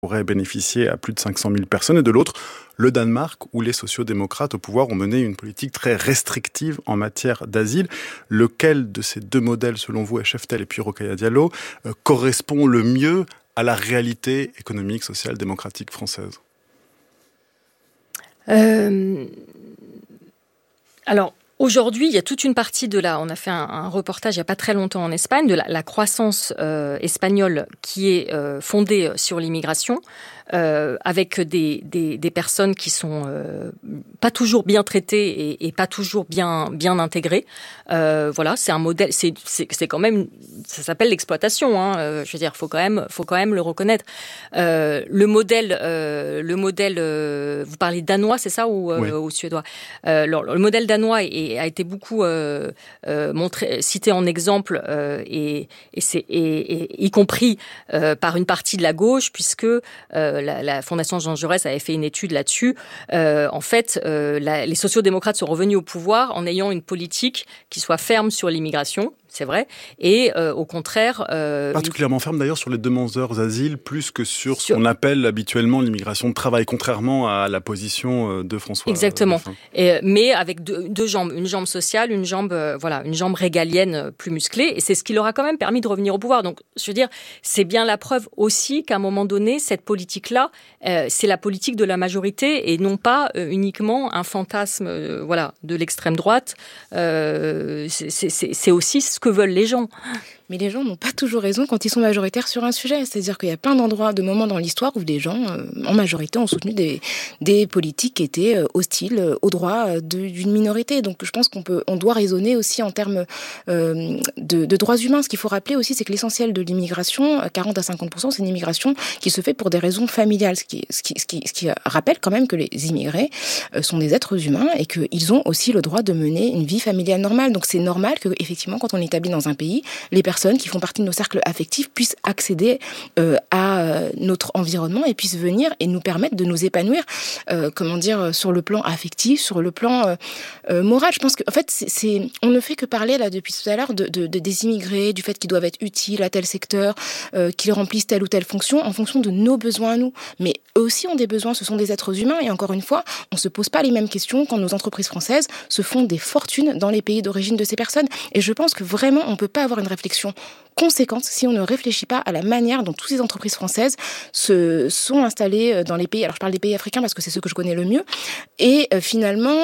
pourrait bénéficier à plus de 500 000 personnes, et de l'autre, le Danemark, où les sociaux-démocrates au pouvoir ont mené une politique très restrictive en matière d'asile. Lequel de ces deux modèles, selon vous, Cheftel et puis Rokhaya Diallo, correspond le mieux à la réalité économique, sociale, démocratique française ? Alors, aujourd'hui, il y a toute une partie on a fait un reportage il n'y a pas très longtemps en Espagne, de la croissance espagnole qui est fondée sur l'immigration, avec des personnes qui sont pas toujours bien traitées et pas toujours bien intégrées. Voilà, c'est un modèle, c'est quand même, ça s'appelle l'exploitation. Je veux dire, faut quand même le reconnaître. Le modèle, vous parlez danois, c'est ça, ou suédois? Le modèle danois a été beaucoup cité en exemple, et y compris par une partie de la gauche, puisque la Fondation Jean Jaurès avait fait une étude là-dessus. En fait, les sociaux-démocrates sont revenus au pouvoir en ayant une politique qui soit ferme sur l'immigration, c'est vrai, et au contraire... particulièrement ferme d'ailleurs sur les demandeurs d'asile, plus que sur ce qu'on appelle habituellement l'immigration de travail, contrairement à la position de François. Exactement, mais avec deux jambes, une jambe sociale, une jambe régalienne plus musclée, et c'est ce qui leur a quand même permis de revenir au pouvoir. Donc, je veux dire, c'est bien la preuve aussi qu'à un moment donné, cette politique-là, c'est la politique de la majorité et non pas uniquement un fantasme de l'extrême droite. C'est aussi ce que veulent les gens. Mais les gens n'ont pas toujours raison quand ils sont majoritaires sur un sujet. C'est-à-dire qu'il y a plein de moments dans l'histoire où des gens, en majorité, ont soutenu des politiques qui étaient hostiles aux droits d'une minorité. Donc je pense on doit raisonner aussi en termes de droits humains. Ce qu'il faut rappeler aussi, c'est que l'essentiel de l'immigration, 40 à 50%, c'est une immigration qui se fait pour des raisons familiales. Ce qui rappelle quand même que les immigrés sont des êtres humains et qu'ils ont aussi le droit de mener une vie familiale normale. Donc c'est normal que, effectivement, quand on est établi dans un pays, les personnes qui font partie de nos cercles affectifs puissent accéder à notre environnement et puissent venir et nous permettre de nous épanouir, sur le plan affectif, sur le plan moral. Je pense qu'en fait, on ne fait que parler là depuis tout à l'heure des immigrés, du fait qu'ils doivent être utiles à tel secteur, qu'ils remplissent telle ou telle fonction en fonction de nos besoins à nous. Mais eux aussi ont des besoins, ce sont des êtres humains et encore une fois, on ne se pose pas les mêmes questions quand nos entreprises françaises se font des fortunes dans les pays d'origine de ces personnes. Et je pense que vraiment, on ne peut pas avoir une réflexion conséquente si on ne réfléchit pas à la manière dont toutes ces entreprises françaises se sont installées dans les pays. Alors je parle des pays africains parce que c'est ceux que je connais le mieux. Et finalement...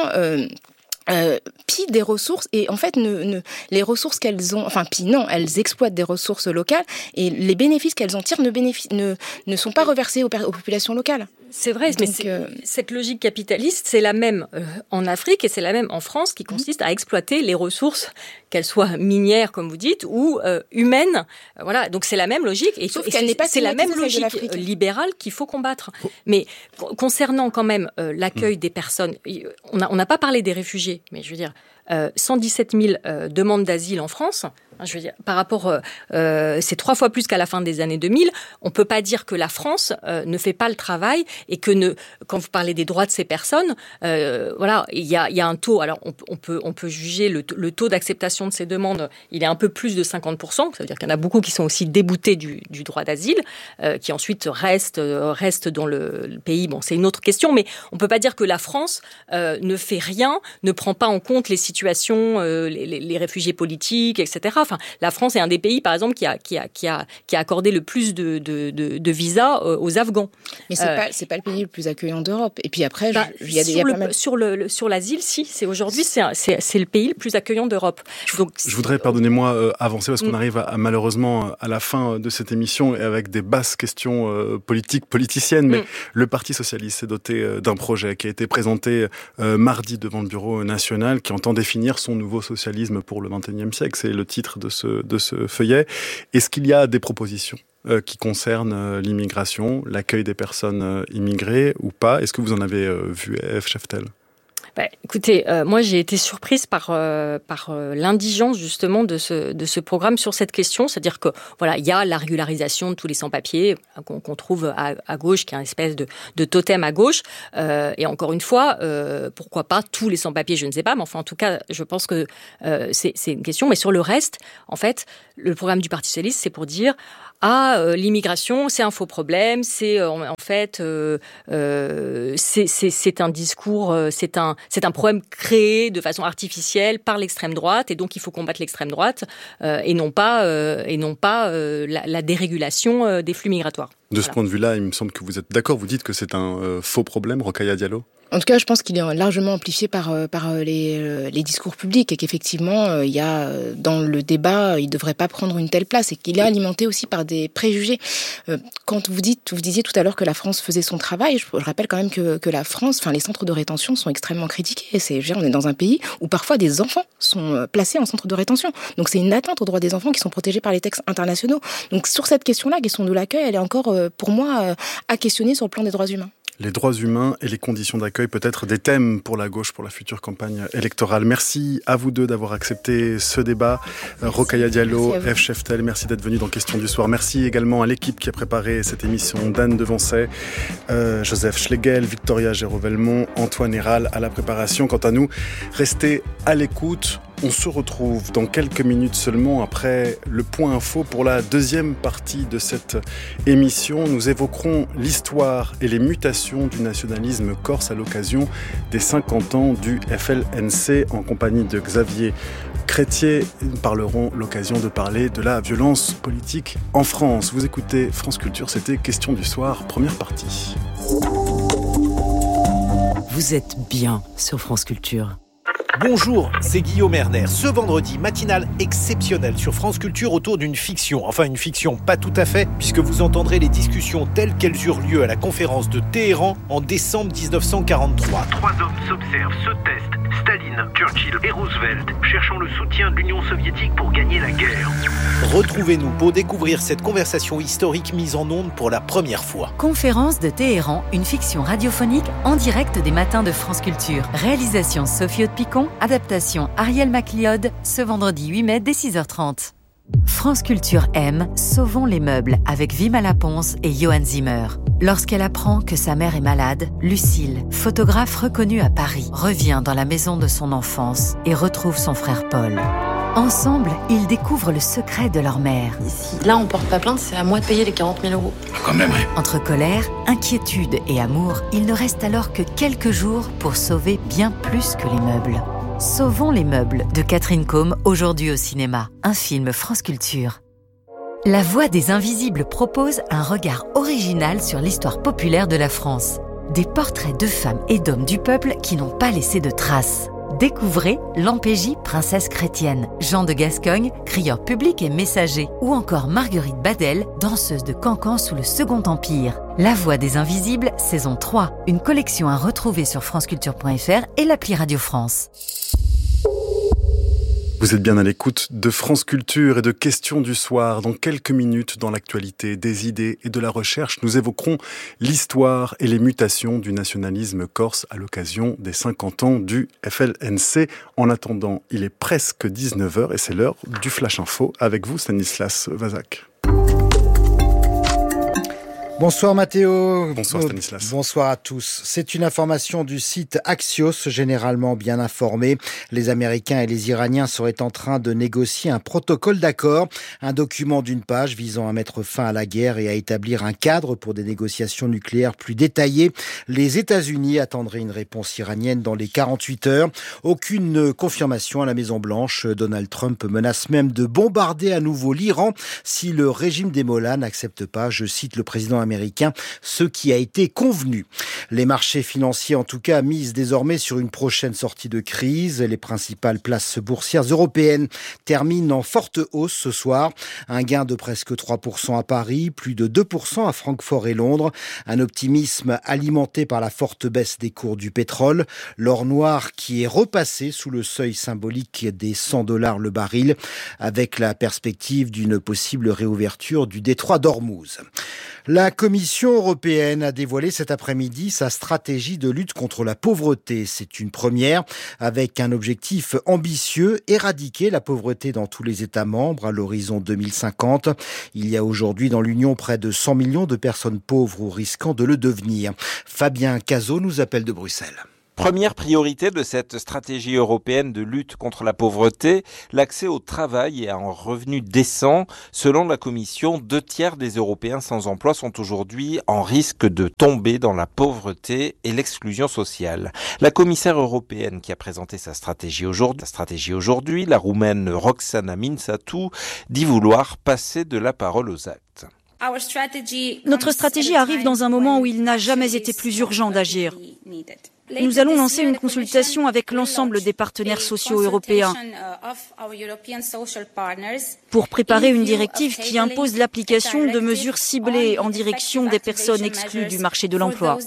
pillent des ressources et en fait les ressources qu'elles ont, elles exploitent des ressources locales et les bénéfices qu'elles en tirent ne sont pas reversés aux populations locales. C'est vrai, mais cette logique capitaliste, c'est la même en Afrique et c'est la même en France qui consiste à exploiter les ressources, qu'elles soient minières, comme vous dites, ou humaines. Voilà, donc c'est la même logique. Et sauf qu'elle n'est pas c'est la même logique libérale qu'il faut combattre. Mais concernant quand même l'accueil des personnes, on n'a pas parlé des réfugiés, mais je veux dire, 117 000 demandes d'asile en France. Je veux dire, par rapport, c'est 3 fois plus qu'à la fin des années 2000. On peut pas dire que la France ne fait pas le travail et que quand vous parlez des droits de ces personnes, il y a un taux. Alors on peut juger le taux d'acceptation de ces demandes. Il est un peu plus de 50%. Ça veut dire qu'il y en a beaucoup qui sont aussi déboutés du droit d'asile, qui ensuite restent dans le pays. Bon, c'est une autre question, mais on peut pas dire que la France ne fait rien, ne prend pas en compte les situations, les réfugiés politiques, etc. Enfin, la France est un des pays, par exemple, qui a accordé le plus de visas aux Afghans. Mais c'est pas le pays le plus accueillant d'Europe. Et puis après, il y a pas mal... sur l'asile, si. C'est aujourd'hui, c'est le pays le plus accueillant d'Europe. Donc, je voudrais, pardonnez-moi, avancer parce qu'on arrive malheureusement à la fin de cette émission et avec des basses questions politiciennes. Mais le Parti socialiste s'est doté d'un projet qui a été présenté mardi devant le Bureau national, qui entend définir son nouveau socialisme pour le XXIe siècle. C'est le titre de ce feuillet. Est-ce qu'il y a des propositions qui concernent l'immigration, l'accueil des personnes immigrées ou pas? Est-ce que vous en avez vu, Cheftel? Écoutez, moi j'ai été surprise par l'indigence justement de ce programme sur cette question, c'est-à-dire que voilà, il y a la régularisation de tous les sans-papiers qu'on trouve à gauche, qui est une espèce de totem à gauche, et encore une fois, pourquoi pas tous les sans-papiers, je ne sais pas, mais enfin en tout cas, je pense que c'est une question. Mais sur le reste, en fait, le programme du Parti socialiste, c'est pour dire l'immigration, c'est un faux problème, c'est en fait c'est un discours, c'est un problème créé de façon artificielle par l'extrême droite, et donc il faut combattre l'extrême droite et non pas la dérégulation des flux migratoires. De ce point de vue-là, il me semble que vous êtes d'accord. Vous dites que c'est un faux problème, Rokhaya Diallo ? En tout cas, je pense qu'il est largement amplifié par les discours publics, et qu'effectivement, il y a dans le débat, il ne devrait pas prendre une telle place, et qu'il est alimenté aussi par des préjugés. Quand vous disiez tout à l'heure que la France faisait son travail, je rappelle quand même que la France, les centres de rétention sont extrêmement critiqués. On est dans un pays où parfois des enfants sont placés en centre de rétention. Donc c'est une atteinte aux droits des enfants qui sont protégés par les textes internationaux. Donc sur cette question-là, question de l'accueil, elle est encore, pour moi, à questionner sur le plan des droits humains. Les droits humains et les conditions d'accueil, peut-être des thèmes pour la gauche, pour la future campagne électorale. Merci à vous deux d'avoir accepté ce débat. Rokhaya Diallo, Ève Cheftel, merci d'être venu dans Question du Soir. Merci également à l'équipe qui a préparé cette émission, Dan Devancey, Joseph Schlegel, Victoria Géraud-Velmont, Antoine Héral à la préparation. Quant à nous, restez à l'écoute. On se retrouve dans quelques minutes seulement après le point info pour la deuxième partie de cette émission. Nous évoquerons l'histoire et les mutations du nationalisme corse à l'occasion des 50 ans du FLNC en compagnie de Xavier Chrétier. Nous parlerons l'occasion de parler de la violence politique en France. Vous écoutez France Culture, c'était Question du Soir, première partie. Vous êtes bien sur France Culture. Bonjour, c'est Guillaume Erner. Ce vendredi, matinale exceptionnelle sur France Culture autour d'une fiction. Enfin, une fiction pas tout à fait, puisque vous entendrez les discussions telles qu'elles eurent lieu à la conférence de Téhéran en décembre 1943. 3 hommes s'observent, se testent. Staline, Churchill et Roosevelt, cherchant le soutien de l'Union soviétique pour gagner la guerre. Retrouvez-nous pour découvrir cette conversation historique mise en ondes pour la première fois. Conférence de Téhéran, une fiction radiophonique en direct des matins de France Culture. Réalisation Sophie Haute-Picon, adaptation Ariel MacLeod, ce vendredi 8 mai dès 6h30. France Culture aime Sauvons les meubles avec Vima Laponce et Johan Zimmer. Lorsqu'elle apprend que sa mère est malade, Lucille, photographe reconnue à Paris, revient dans la maison de son enfance et retrouve son frère Paul. Ensemble, ils découvrent le secret de leur mère. Si là on porte pas plainte, c'est à moi de payer les 40 000 €. Quand même, oui. Entre colère, inquiétude et amour, il ne reste alors que quelques jours pour sauver bien plus que les meubles. Sauvons les meubles de Catherine Combe, aujourd'hui au cinéma. Un film France Culture. La Voix des Invisibles propose un regard original sur l'histoire populaire de la France. Des portraits de femmes et d'hommes du peuple qui n'ont pas laissé de traces. Découvrez Lampégie, princesse chrétienne, Jean de Gascogne, crieur public et messager, ou encore Marguerite Badel, danseuse de cancan sous le Second Empire. La Voix des Invisibles, saison 3, une collection à retrouver sur franceculture.fr et l'appli Radio France. Vous êtes bien à l'écoute de France Culture et de Questions du Soir. Dans quelques minutes, dans l'actualité des idées et de la recherche, nous évoquerons l'histoire et les mutations du nationalisme corse à l'occasion des 50 ans du FLNC. En attendant, il est presque 19h et c'est l'heure du Flash Info avec vous, Stanislas Vazak. Bonsoir Mathéo. Bonsoir Stanislas. Bonsoir à tous. C'est une information du site Axios, généralement bien informé. Les Américains et les Iraniens seraient en train de négocier un protocole d'accord, un document d'une page visant à mettre fin à la guerre et à établir un cadre pour des négociations nucléaires plus détaillées. Les États-Unis attendraient une réponse iranienne dans les 48 heures. Aucune confirmation à la Maison-Blanche. Donald Trump menace même de bombarder à nouveau l'Iran si le régime des Mollahs n'accepte pas, je cite le président américain, ce qui a été convenu. Les marchés financiers, en tout cas, misent désormais sur une prochaine sortie de crise. Les principales places boursières européennes terminent en forte hausse ce soir. Un gain de presque 3% à Paris, plus de 2% à Francfort et Londres. Un optimisme alimenté par la forte baisse des cours du pétrole. L'or noir qui est repassé sous le seuil symbolique des $100 le baril, avec la perspective d'une possible réouverture du détroit d'Ormuz. La Commission européenne a dévoilé cet après-midi sa stratégie de lutte contre la pauvreté. C'est une première, avec un objectif ambitieux, éradiquer la pauvreté dans tous les États membres à l'horizon 2050. Il y a aujourd'hui dans l'Union près de 100 millions de personnes pauvres ou risquant de le devenir. Fabien Cazot nous appelle de Bruxelles. Première priorité de cette stratégie européenne de lutte contre la pauvreté, l'accès au travail et à un revenu décent. Selon la Commission, 2/3 des Européens sans emploi sont aujourd'hui en risque de tomber dans la pauvreté et l'exclusion sociale. La commissaire européenne qui a présenté sa stratégie aujourd'hui, la Roumaine Roxana Mințatu, dit vouloir passer de la parole aux actes. Notre stratégie arrive dans un moment où il n'a jamais été plus urgent d'agir. Nous allons lancer une consultation avec l'ensemble des partenaires sociaux européens pour préparer une directive qui impose l'application de mesures ciblées en direction des personnes exclues du marché de l'emploi.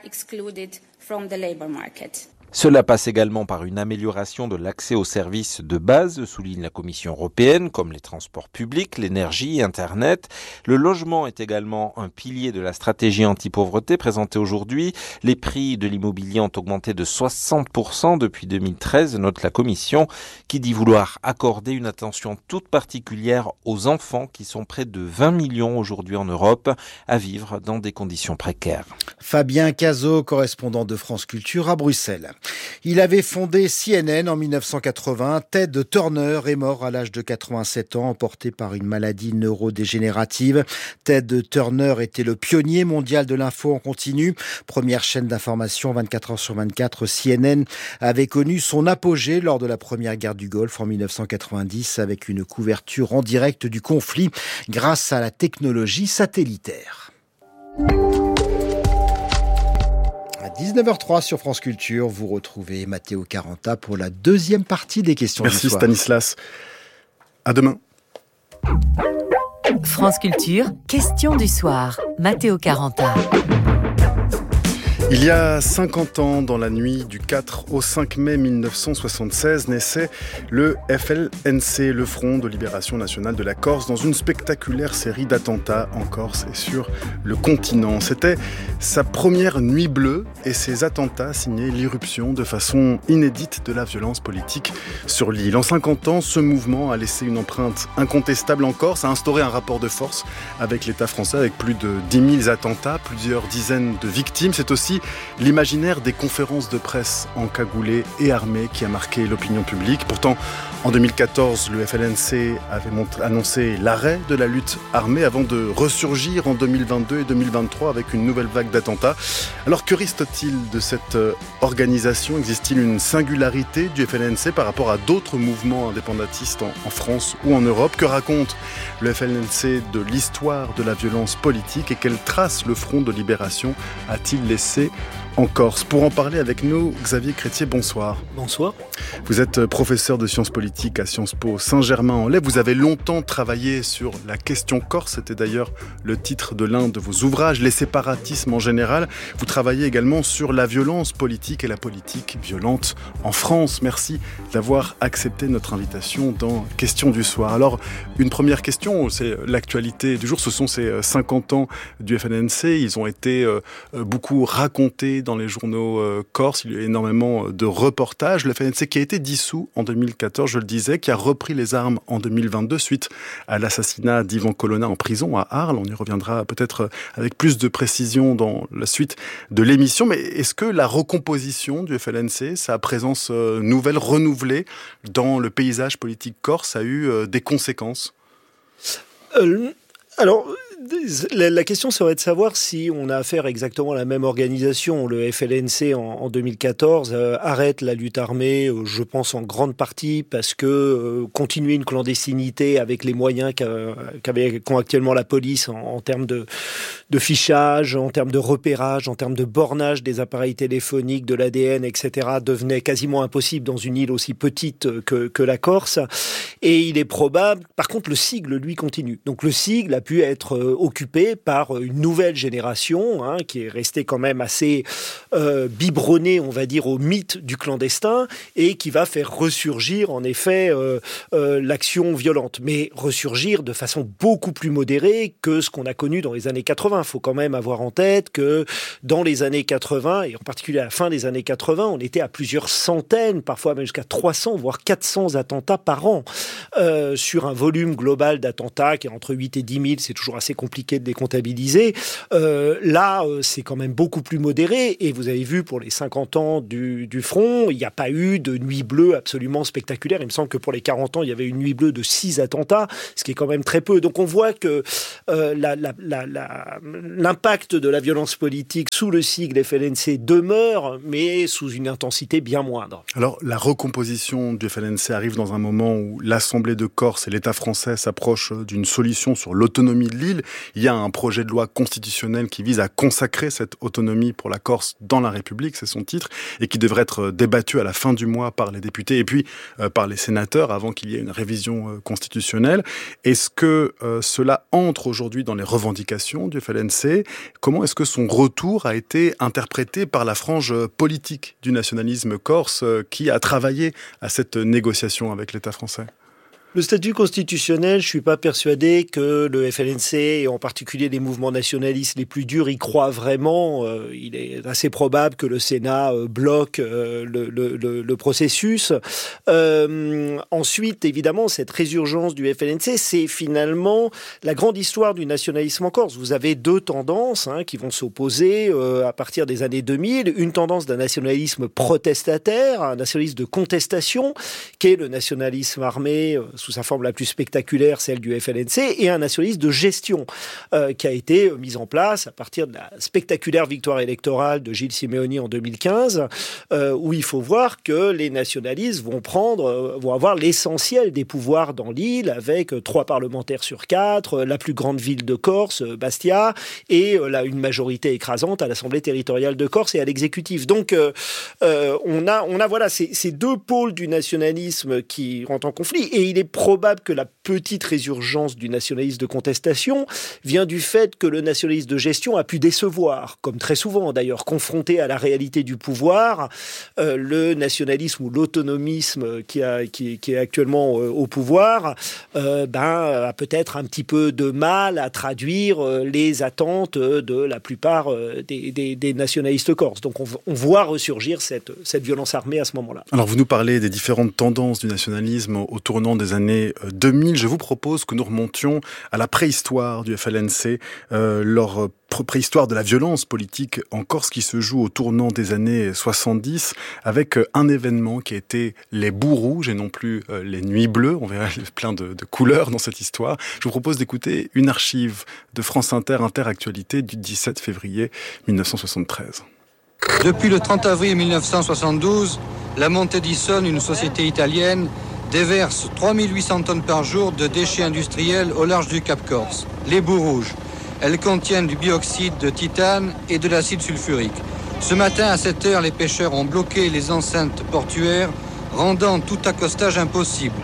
Cela passe également par une amélioration de l'accès aux services de base, souligne la Commission européenne, comme les transports publics, l'énergie, Internet. Le logement est également un pilier de la stratégie anti-pauvreté présentée aujourd'hui. Les prix de l'immobilier ont augmenté de 60% depuis 2013, note la Commission, qui dit vouloir accorder une attention toute particulière aux enfants qui sont près de 20 millions aujourd'hui en Europe à vivre dans des conditions précaires. Fabien Cazot, correspondant de France Culture à Bruxelles. Il avait fondé CNN en 1980. Ted Turner est mort à l'âge de 87 ans, emporté par une maladie neurodégénérative. Ted Turner était le pionnier mondial de l'info en continu. Première chaîne d'information 24 heures sur 24, CNN avait connu son apogée lors de la première guerre du Golfe en 1990 avec une couverture en direct du conflit grâce à la technologie satellitaire. À 19h03 sur France Culture, vous retrouvez Matteo Caranta pour la deuxième partie des questions du soir. Merci Stanislas. À demain. France Culture, question du soir. Matteo Caranta. Il y a 50 ans, dans la nuit du 4 au 5 mai 1976, naissait le FLNC, le Front de Libération Nationale de la Corse, dans une spectaculaire série d'attentats en Corse et sur le continent. C'était sa première nuit bleue et ces attentats signaient l'irruption de façon inédite de la violence politique sur l'île. En 50 ans, ce mouvement a laissé une empreinte incontestable en Corse, a instauré un rapport de force avec l'État français, avec plus de 10 000 attentats, plusieurs dizaines de victimes. C'est aussi l'imaginaire des conférences de presse encagoulées et armées qui a marqué l'opinion publique. Pourtant, en 2014, le FLNC avait annoncé l'arrêt de la lutte armée avant de ressurgir en 2022 et 2023 avec une nouvelle vague d'attentats. Alors que reste-t-il de cette organisation ? Existe-t-il une singularité du FLNC par rapport à d'autres mouvements indépendantistes en France ou en Europe ? Que raconte le FLNC de l'histoire de la violence politique et quelle trace le Front de Libération a-t-il laissé en Corse? Pour en parler avec nous, Xavier Crétier, bonsoir. Bonsoir. Vous êtes professeur de sciences politiques à Sciences Po Saint-Germain-en-Laye. Vous avez longtemps travaillé sur la question corse. C'était d'ailleurs le titre de l'un de vos ouvrages, Les séparatismes en général. Vous travaillez également sur la violence politique et la politique violente en France. Merci d'avoir accepté notre invitation dans Question du soir. Alors, une première question, c'est l'actualité du jour. Ce sont ces 50 ans du FLNC. Ils ont été beaucoup racontés dans les journaux corses. Il y a eu énormément de reportages. Le FLNC qui a été dissous en 2014, je le disais, qui a repris les armes en 2022 suite à l'assassinat d'Ivan Colonna en prison à Arles. On y reviendra peut-être avec plus de précision dans la suite de l'émission. Mais est-ce que la recomposition du FLNC, sa présence nouvelle, renouvelée dans le paysage politique corse a eu des conséquences ? Alors, la question serait de savoir si on a affaire exactement à la même organisation. Le FLNC en 2014 arrête la lutte armée, je pense en grande partie parce que continuer une clandestinité avec les moyens qu'ont actuellement la police en termes de fichage, en termes de repérage, en termes de bornage des appareils téléphoniques, de l'ADN, etc., devenait quasiment impossible dans une île aussi petite que la Corse. Et il est probable, par contre, le sigle, lui, continue. Donc le sigle a pu être occupé par une nouvelle génération qui est restée quand même assez biberonnée, on va dire, au mythe du clandestin et qui va faire ressurgir, en effet, l'action violente. Mais ressurgir de façon beaucoup plus modérée que ce qu'on a connu dans les années 80. Il faut quand même avoir en tête que dans les années 80, et en particulier à la fin des années 80, on était à plusieurs centaines, parfois même jusqu'à 300, voire 400 attentats par an, sur un volume global d'attentats qui est entre 8 et 10 000, c'est toujours assez c'est compliqué de les comptabiliser. Là, c'est quand même beaucoup plus modéré. Et vous avez vu, pour les 50 ans du front, il n'y a pas eu de nuit bleue absolument spectaculaire. Il me semble que pour les 40 ans, il y avait une nuit bleue de 6 attentats, ce qui est quand même très peu. Donc on voit que l'impact de la violence politique sous le sigle FLNC demeure, mais sous une intensité bien moindre. Alors, la recomposition du FLNC arrive dans un moment où l'Assemblée de Corse et l'État français s'approchent d'une solution sur l'autonomie de l'île. Il y a un projet de loi constitutionnelle qui vise à consacrer cette autonomie pour la Corse dans la République, c'est son titre, et qui devrait être débattu à la fin du mois par les députés et puis par les sénateurs avant qu'il y ait une révision constitutionnelle. Est-ce que cela entre aujourd'hui dans les revendications du FLNC? Comment est-ce que son retour a été interprété par la frange politique du nationalisme corse qui a travaillé à cette négociation avec l'État français? Le statut constitutionnel, je suis pas persuadé que le FLNC, et en particulier les mouvements nationalistes les plus durs, y croient vraiment. Il est assez probable que le Sénat bloque le processus. Ensuite, évidemment, cette résurgence du FLNC, c'est finalement la grande histoire du nationalisme en Corse. Vous avez deux tendances qui vont s'opposer à partir des années 2000. Une tendance d'un nationalisme protestataire, un nationalisme de contestation, qui est le nationalisme armé sous sa forme la plus spectaculaire, celle du FLNC, et un nationalisme de gestion qui a été mis en place à partir de la spectaculaire victoire électorale de Gilles Simeoni en 2015, où il faut voir que les nationalistes vont avoir l'essentiel des pouvoirs dans l'île, avec 3 parlementaires sur 4, la plus grande ville de Corse, Bastia, et une majorité écrasante à l'Assemblée territoriale de Corse et à l'exécutif. Donc on a voilà, ces deux pôles du nationalisme qui rentrent en conflit, et il est probable que la petite résurgence du nationalisme de contestation vient du fait que le nationalisme de gestion a pu décevoir, comme très souvent d'ailleurs, confronté à la réalité du pouvoir. Le nationalisme ou l'autonomisme qui est actuellement au pouvoir a peut-être un petit peu de mal à traduire les attentes de la plupart des nationalistes corses. Donc on voit ressurgir cette violence armée à ce moment-là. Alors vous nous parlez des différentes tendances du nationalisme au tournant des années 2000. Je vous propose que nous remontions à la préhistoire du FLNC, leur préhistoire de la violence politique en Corse qui se joue au tournant des années 70 avec un événement qui a été les bouts rouges et non plus les nuits bleues. On verra plein de couleurs dans cette histoire. Je vous propose d'écouter une archive de France Inter, Interactualité du 17 février 1973. Depuis le 30 avril 1972, la Monte di Son, une société italienne, déverse 3800 tonnes par jour de déchets industriels au large du Cap Corse. Les boues rouges. Elles contiennent du bioxyde de titane et de l'acide sulfurique. Ce matin à 7h, les pêcheurs ont bloqué les enceintes portuaires, rendant tout accostage impossible.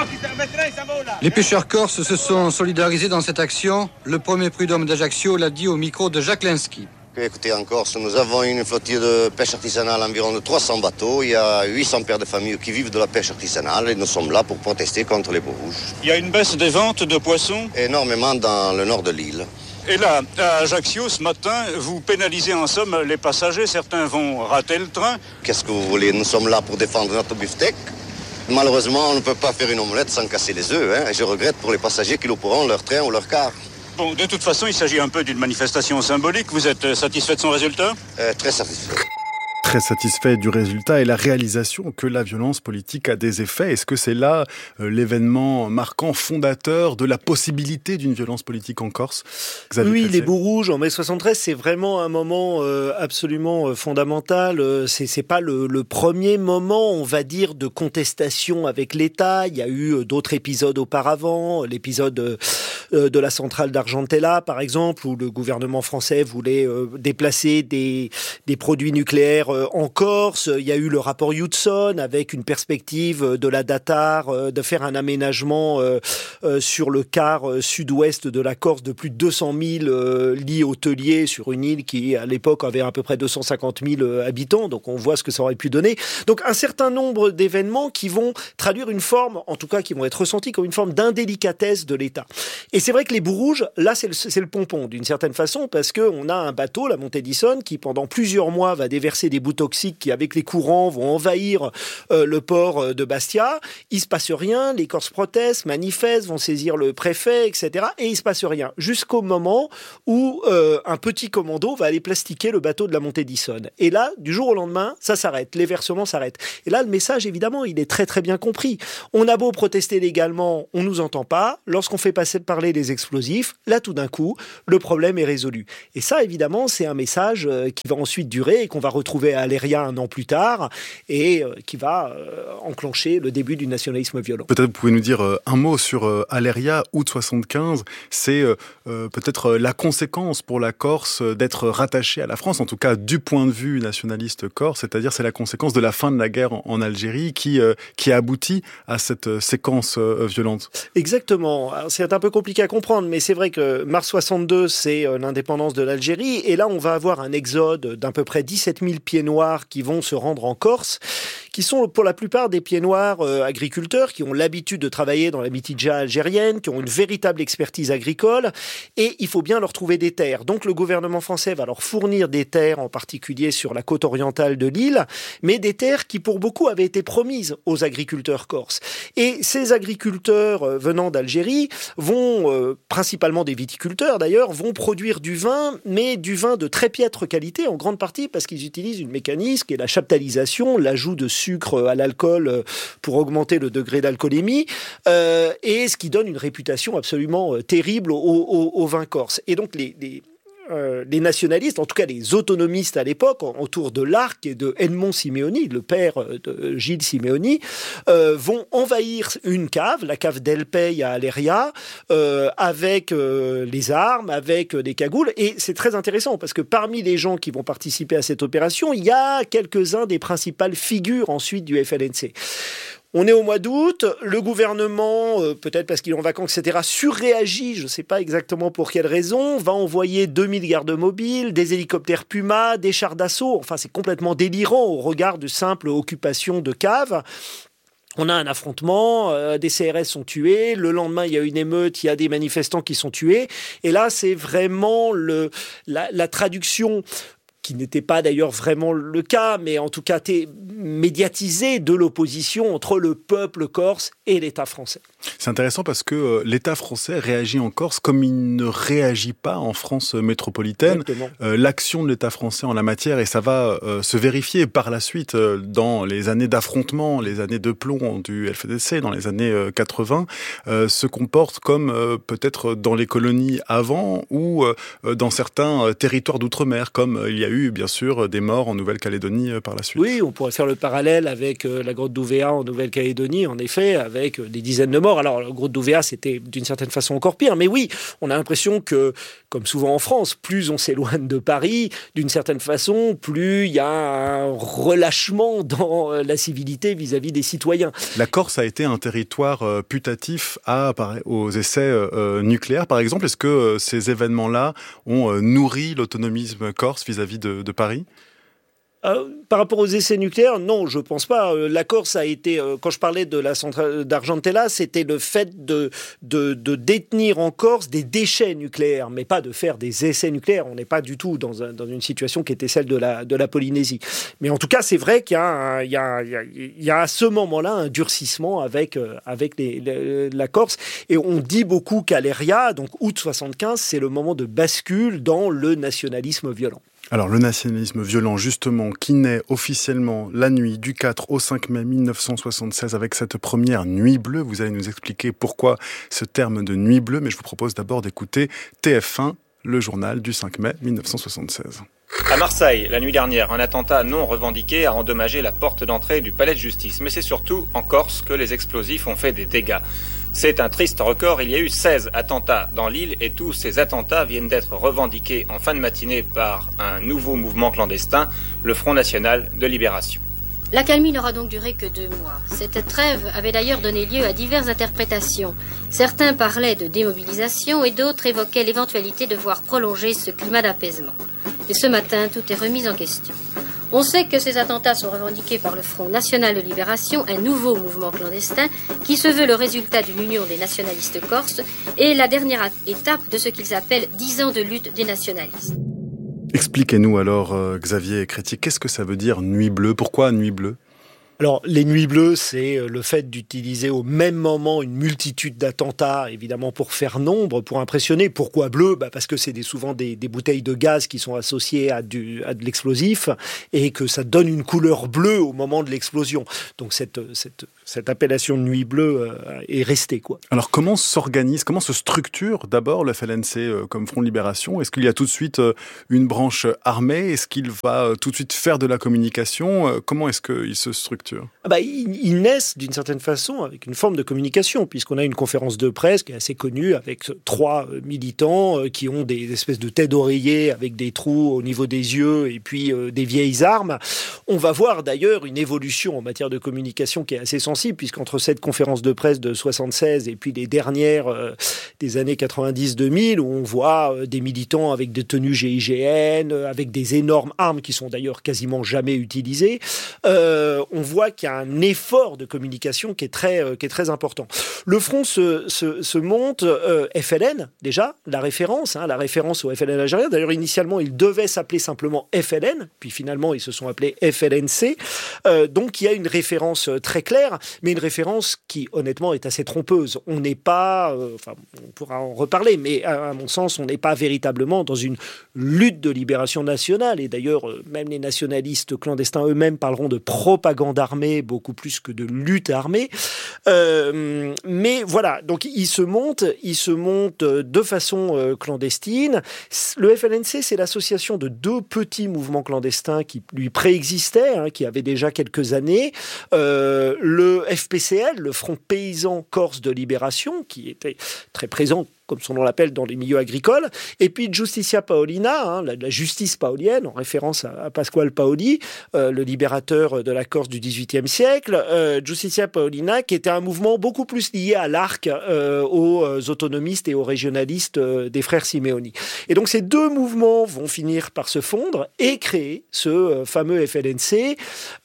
Les pêcheurs corses se sont solidarisés dans cette action. Le premier prud'homme d'Ajaccio l'a dit au micro de Jacques Lenski. Écoutez, en Corse, nous avons une flottille de pêche artisanale, environ de 300 bateaux. Il y a 800 pères de famille qui vivent de la pêche artisanale et nous sommes là pour protester contre les boues rouges. Il y a une baisse des ventes de poissons ? Énormément dans le nord de l'île. Et là, à Ajaccio, ce matin, vous pénalisez en somme les passagers. Certains vont rater le train. Qu'est-ce que vous voulez ? Nous sommes là pour défendre notre beefsteak. Malheureusement, on ne peut pas faire une omelette sans casser les œufs. Et je regrette pour les passagers qui louperont leur train ou leur car. Bon, de toute façon, il s'agit un peu d'une manifestation symbolique. Vous êtes satisfait de son résultat ? Très satisfait. Très satisfait du résultat et la réalisation que la violence politique a des effets. Est-ce que c'est là l'événement marquant, fondateur de la possibilité d'une violence politique en Corse ? Xavier Oui, les bouts rouges en mai 73, c'est vraiment un moment absolument fondamental. C'est pas le premier moment, on va dire, de contestation avec l'État. Il y a eu d'autres épisodes auparavant, l'épisode de la centrale d'Argentella, par exemple, où le gouvernement français voulait déplacer des produits nucléaires en Corse. Il y a eu le rapport Hudson avec une perspective de la Datar de faire un aménagement sur le quart sud-ouest de la Corse de plus de 200 000 lits hôteliers sur une île qui, à l'époque, avait à peu près 250 000 habitants. Donc, on voit ce que ça aurait pu donner. Donc, un certain nombre d'événements qui vont traduire une forme, en tout cas, qui vont être ressentis comme une forme d'indélicatesse de l'État. Et c'est vrai que les boues rouges, là, c'est le pompon, d'une certaine façon, parce qu'on a un bateau, la Monte Edison, qui pendant plusieurs mois va déverser des boues toxiques qui, avec les courants, vont envahir le port de Bastia. Il se passe rien, les Corses protestent, manifestent, vont saisir le préfet, etc. Et il se passe rien, jusqu'au moment où un petit commando va aller plastiquer le bateau de la Monte Edison. Et là, du jour au lendemain, ça s'arrête, les versements s'arrêtent. Et là, le message, évidemment, il est très très bien compris. On a beau protester légalement, on nous entend pas. Lorsqu'on fait parler les explosifs, là, tout d'un coup, le problème est résolu. Et ça, évidemment, c'est un message qui va ensuite durer et qu'on va retrouver à Aléria un an plus tard et qui va enclencher le début du nationalisme violent. Peut-être vous pouvez nous dire un mot sur Aléria, août 75. C'est peut-être la conséquence pour la Corse d'être rattachée à la France, en tout cas du point de vue nationaliste corse, c'est-à-dire c'est la conséquence de la fin de la guerre en Algérie qui aboutit à cette séquence violente. Exactement. Alors, c'est un peu compliqué à comprendre, mais c'est vrai que mars 62, c'est l'indépendance de l'Algérie, et là on va avoir un exode d'à peu près 17 000 pieds noirs qui vont se rendre en Corse, qui sont pour la plupart des pieds noirs agriculteurs, qui ont l'habitude de travailler dans la mitidja algérienne, qui ont une véritable expertise agricole, et il faut bien leur trouver des terres. Donc le gouvernement français va leur fournir des terres, en particulier sur la côte orientale de l'île, mais des terres qui pour beaucoup avaient été promises aux agriculteurs corses. Et ces agriculteurs venant d'Algérie vont, principalement des viticulteurs d'ailleurs, vont produire du vin, mais du vin de très piètre qualité, en grande partie parce qu'ils utilisent une mécanisme qui est la chaptalisation, l'ajout de sucre à l'alcool pour augmenter le degré d'alcoolémie, et ce qui donne une réputation absolument terrible au vin corse. Et donc les nationalistes, en tout cas les autonomistes à l'époque, autour de l'Arc et de Edmond Simeoni, le père de Gilles Simeoni, vont envahir une cave, la cave d'El Pey à Aléria, avec les armes, avec des cagoules. Et c'est très intéressant parce que parmi les gens qui vont participer à cette opération, il y a quelques-uns des principales figures ensuite du FLNC. On est au mois d'août, le gouvernement, peut-être parce qu'il est en vacances, etc., surréagit, je ne sais pas exactement pour quelle raison, va envoyer 2000 gardes mobiles, des hélicoptères Puma, des chars d'assaut. Enfin, c'est complètement délirant au regard de simple occupation de cave. On a un affrontement, des CRS sont tués, le lendemain il y a une émeute, il y a des manifestants qui sont tués, et là c'est vraiment la traduction, qui n'était pas d'ailleurs vraiment le cas, mais en tout cas médiatisé, de l'opposition entre le peuple corse et l'État français. C'est intéressant parce que l'État français réagit en Corse comme il ne réagit pas en France métropolitaine. L'action de l'État français en la matière, et ça va se vérifier par la suite dans les années d'affrontement, les années de plomb du FDC, dans les années 80, se comporte comme peut-être dans les colonies avant ou dans certains territoires d'outre-mer, comme il y a eu bien sûr des morts en Nouvelle-Calédonie par la suite. Oui, on pourrait faire le parallèle avec la grotte d'Ouvéa en Nouvelle-Calédonie, en effet, avec des dizaines de morts. Alors, la grotte d'Ouvéa, c'était d'une certaine façon encore pire, mais oui, on a l'impression que, comme souvent en France, plus on s'éloigne de Paris, d'une certaine façon, plus il y a un relâchement dans la civilité vis-à-vis des citoyens. La Corse a été un territoire putatif aux essais nucléaires, par exemple. Est-ce que ces événements-là ont nourri l'autonomisme corse vis-à-vis de Paris ? Par rapport aux essais nucléaires, non, je pense pas. La Corse a été, quand je parlais de la centrale d'Argentella, c'était le fait de détenir en Corse des déchets nucléaires, mais pas de faire des essais nucléaires. On n'est pas du tout dans une situation qui était celle de la Polynésie. Mais en tout cas, c'est vrai qu'il y a à ce moment-là un durcissement avec la Corse. Et on dit beaucoup qu'Aléria, donc août 75, c'est le moment de bascule dans le nationalisme violent. Alors le nationalisme violent justement qui naît officiellement la nuit du 4 au 5 mai 1976 avec cette première nuit bleue. Vous allez nous expliquer pourquoi ce terme de nuit bleue, mais je vous propose d'abord d'écouter TF1, le journal du 5 mai 1976. À Marseille, la nuit dernière, un attentat non revendiqué a endommagé la porte d'entrée du palais de justice. Mais c'est surtout en Corse que les explosifs ont fait des dégâts. C'est un triste record, il y a eu 16 attentats dans l'île et tous ces attentats viennent d'être revendiqués en fin de matinée par un nouveau mouvement clandestin, le Front National de Libération. L'accalmie n'aura donc duré que 2 mois. Cette trêve avait d'ailleurs donné lieu à diverses interprétations. Certains parlaient de démobilisation et d'autres évoquaient l'éventualité de voir prolonger ce climat d'apaisement. Et ce matin, tout est remis en question. On sait que ces attentats sont revendiqués par le Front National de Libération, un nouveau mouvement clandestin qui se veut le résultat d'une union des nationalistes corses et la dernière étape de ce qu'ils appellent 10 ans de lutte des nationalistes. Expliquez-nous alors, Xavier Crétier, qu'est-ce que ça veut dire Nuit bleue ? Pourquoi Nuit bleue ? Alors, les nuits bleues, c'est le fait d'utiliser au même moment une multitude d'attentats, évidemment pour faire nombre, pour impressionner. Pourquoi bleu ? Parce que c'est souvent des bouteilles de gaz qui sont associées à de l'explosif et que ça donne une couleur bleue au moment de l'explosion. Donc cette appellation de nuit bleue est restée, quoi. Alors comment s'organise, comment se structure d'abord le FLNC comme Front de Libération ? Est-ce qu'il y a tout de suite une branche armée ? Est-ce qu'il va tout de suite faire de la communication ? Comment est-ce qu'il se structure ? Ils naissent d'une certaine façon avec une forme de communication, puisqu'on a une conférence de presse qui est assez connue avec 3 militants qui ont des espèces de têtes d'oreiller avec des trous au niveau des yeux et puis des vieilles armes. On va voir d'ailleurs une évolution en matière de communication qui est assez sensible, puisqu'entre cette conférence de presse de 76 et puis les dernières des années 90-2000, où on voit des militants avec des tenues GIGN, avec des énormes armes qui sont d'ailleurs quasiment jamais utilisées, on voit qu'il y a un effort de communication qui est très important. Le front se monte FLN, déjà, la référence au FLN algérien. D'ailleurs, initialement, il devait s'appeler simplement FLN, puis finalement, ils se sont appelés FLNC. Donc, il y a une référence très claire, mais une référence qui, honnêtement, est assez trompeuse. On n'est pas, on pourra en reparler, mais à mon sens, on n'est pas véritablement dans une lutte de libération nationale. Et d'ailleurs, même les nationalistes clandestins eux-mêmes parleront de propagande armée beaucoup plus que de lutte armée. Mais voilà, donc il se monte de façon clandestine. Le FLNC, c'est l'association de 2 petits mouvements clandestins qui lui préexistaient, qui avaient déjà quelques années. Le FPCL, le Front Paysan Corse de Libération, qui était très présent, comme son nom l'appelle, dans les milieux agricoles, et puis Giustizia Paolina, la justice paolienne, en référence à Pasquale Paoli, le libérateur de la Corse du XVIIIe siècle. Giustizia Paolina, qui était un mouvement beaucoup plus lié à l'arc, aux autonomistes et aux régionalistes des frères Simeoni. Et donc ces 2 mouvements vont finir par se fondre et créer ce fameux FLNC,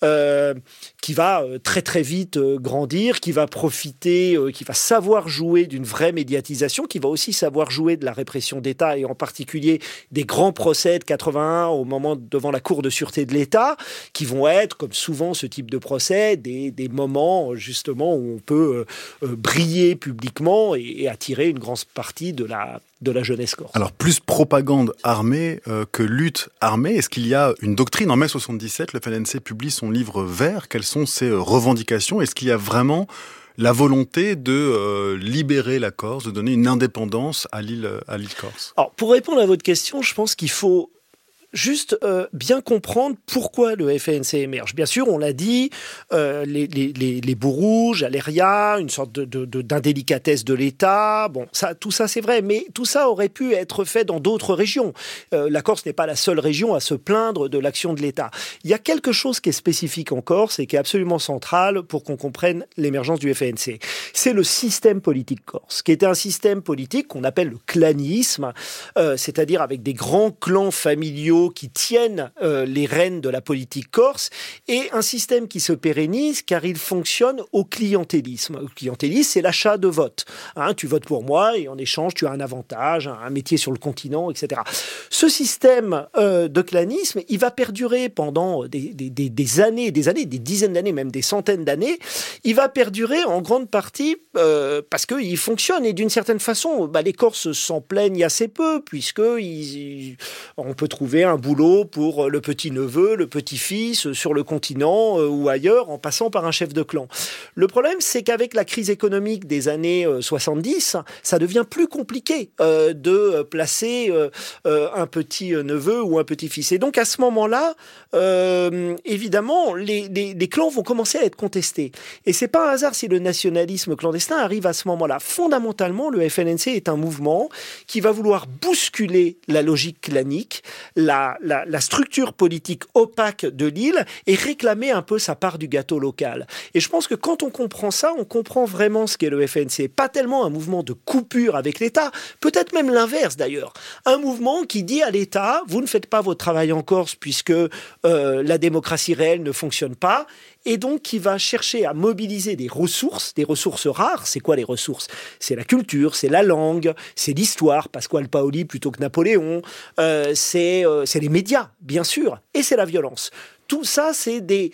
qui va très très vite grandir, qui va profiter, qui va savoir jouer d'une vraie médiatisation, qui va aussi savoir jouer de la répression d'État et en particulier des grands procès de 81 au moment devant la Cour de sûreté de l'État, qui vont être, comme souvent ce type de procès, des moments justement où on peut briller publiquement et attirer une grande partie de la jeunesse corse. Alors plus propagande armée que lutte armée, est-ce qu'il y a une doctrine ? En mai 77, le FLNC publie son livre vert. Quelles sont ses revendications ? Est-ce qu'il y a vraiment la volonté de libérer la Corse, de donner une indépendance à l'île Corse ? Alors, pour répondre à votre question, je pense qu'il faut juste bien comprendre pourquoi le FLNC émerge. Bien sûr, on l'a dit, les bouts rouges, Aléria, une sorte d'indélicatesse de l'État. Bon, tout ça, c'est vrai, mais tout ça aurait pu être fait dans d'autres régions. La Corse n'est pas la seule région à se plaindre de l'action de l'État. Il y a quelque chose qui est spécifique en Corse et qui est absolument central pour qu'on comprenne l'émergence du FLNC. C'est le système politique corse, qui était un système politique qu'on appelle le clanisme, c'est-à-dire avec des grands clans familiaux qui tiennent les rênes de la politique corse, et un système qui se pérennise car il fonctionne au clientélisme. Le clientélisme, c'est l'achat de votes. Tu votes pour moi et en échange, tu as un avantage, un métier sur le continent, etc. Ce système de clanisme, il va perdurer pendant des années, des dizaines d'années, même des centaines d'années. Il va perdurer en grande partie parce qu'il fonctionne, et d'une certaine façon, les Corses s'en plaignent assez peu, puisque on peut trouver un boulot pour le petit-neveu, le petit-fils sur le continent ou ailleurs, en passant par un chef de clan. Le problème, c'est qu'avec la crise économique des années 70, ça devient plus compliqué de placer un petit-neveu ou un petit-fils. Et donc, à ce moment-là, évidemment, les clans vont commencer à être contestés. Et c'est pas un hasard si le nationalisme clandestin arrive à ce moment-là. Fondamentalement, le FLNC est un mouvement qui va vouloir bousculer la logique clanique, la la structure politique opaque de l'île et réclamer un peu sa part du gâteau local. Et je pense que quand on comprend ça, on comprend vraiment ce qu'est le FNC. Pas tellement un mouvement de coupure avec l'État, peut-être même l'inverse d'ailleurs. Un mouvement qui dit à l'État, vous ne faites pas votre travail en Corse puisque la démocratie réelle ne fonctionne pas, et donc qui va chercher à mobiliser des ressources rares. C'est quoi les ressources ? C'est la culture, c'est la langue, c'est l'histoire, Pasquale Paoli plutôt que Napoléon, c'est les médias, bien sûr, et c'est la violence. Tout ça, c'est des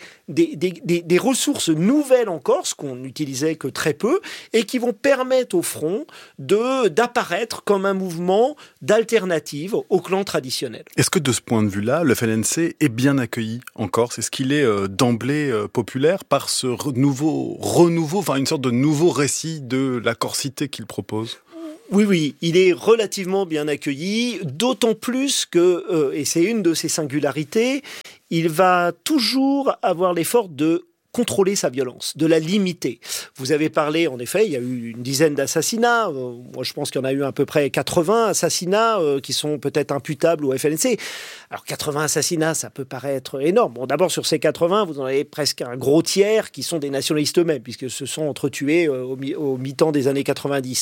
ressources nouvelles en Corse qu'on n'utilisait que très peu et qui vont permettre au front d'apparaître comme un mouvement d'alternative au clan traditionnel. Est-ce que de ce point de vue-là, le FLNC est bien accueilli en Corse ? Est-ce qu'il est d'emblée populaire par ce renouveau, enfin une sorte de nouveau récit de la corsité qu'il propose ? Oui, il est relativement bien accueilli, d'autant plus que, et c'est une de ses singularités, il va toujours avoir l'effort de contrôler sa violence, de la limiter. Vous avez parlé, en effet, il y a eu une dizaine d'assassinats. Moi, je pense qu'il y en a eu à peu près 80 assassinats qui sont peut-être imputables au FLNC. Alors, 80 assassinats, ça peut paraître énorme. Bon, d'abord, sur ces 80, vous en avez presque un gros tiers qui sont des nationalistes eux-mêmes, puisque se sont entretués au mi-temps des années 90.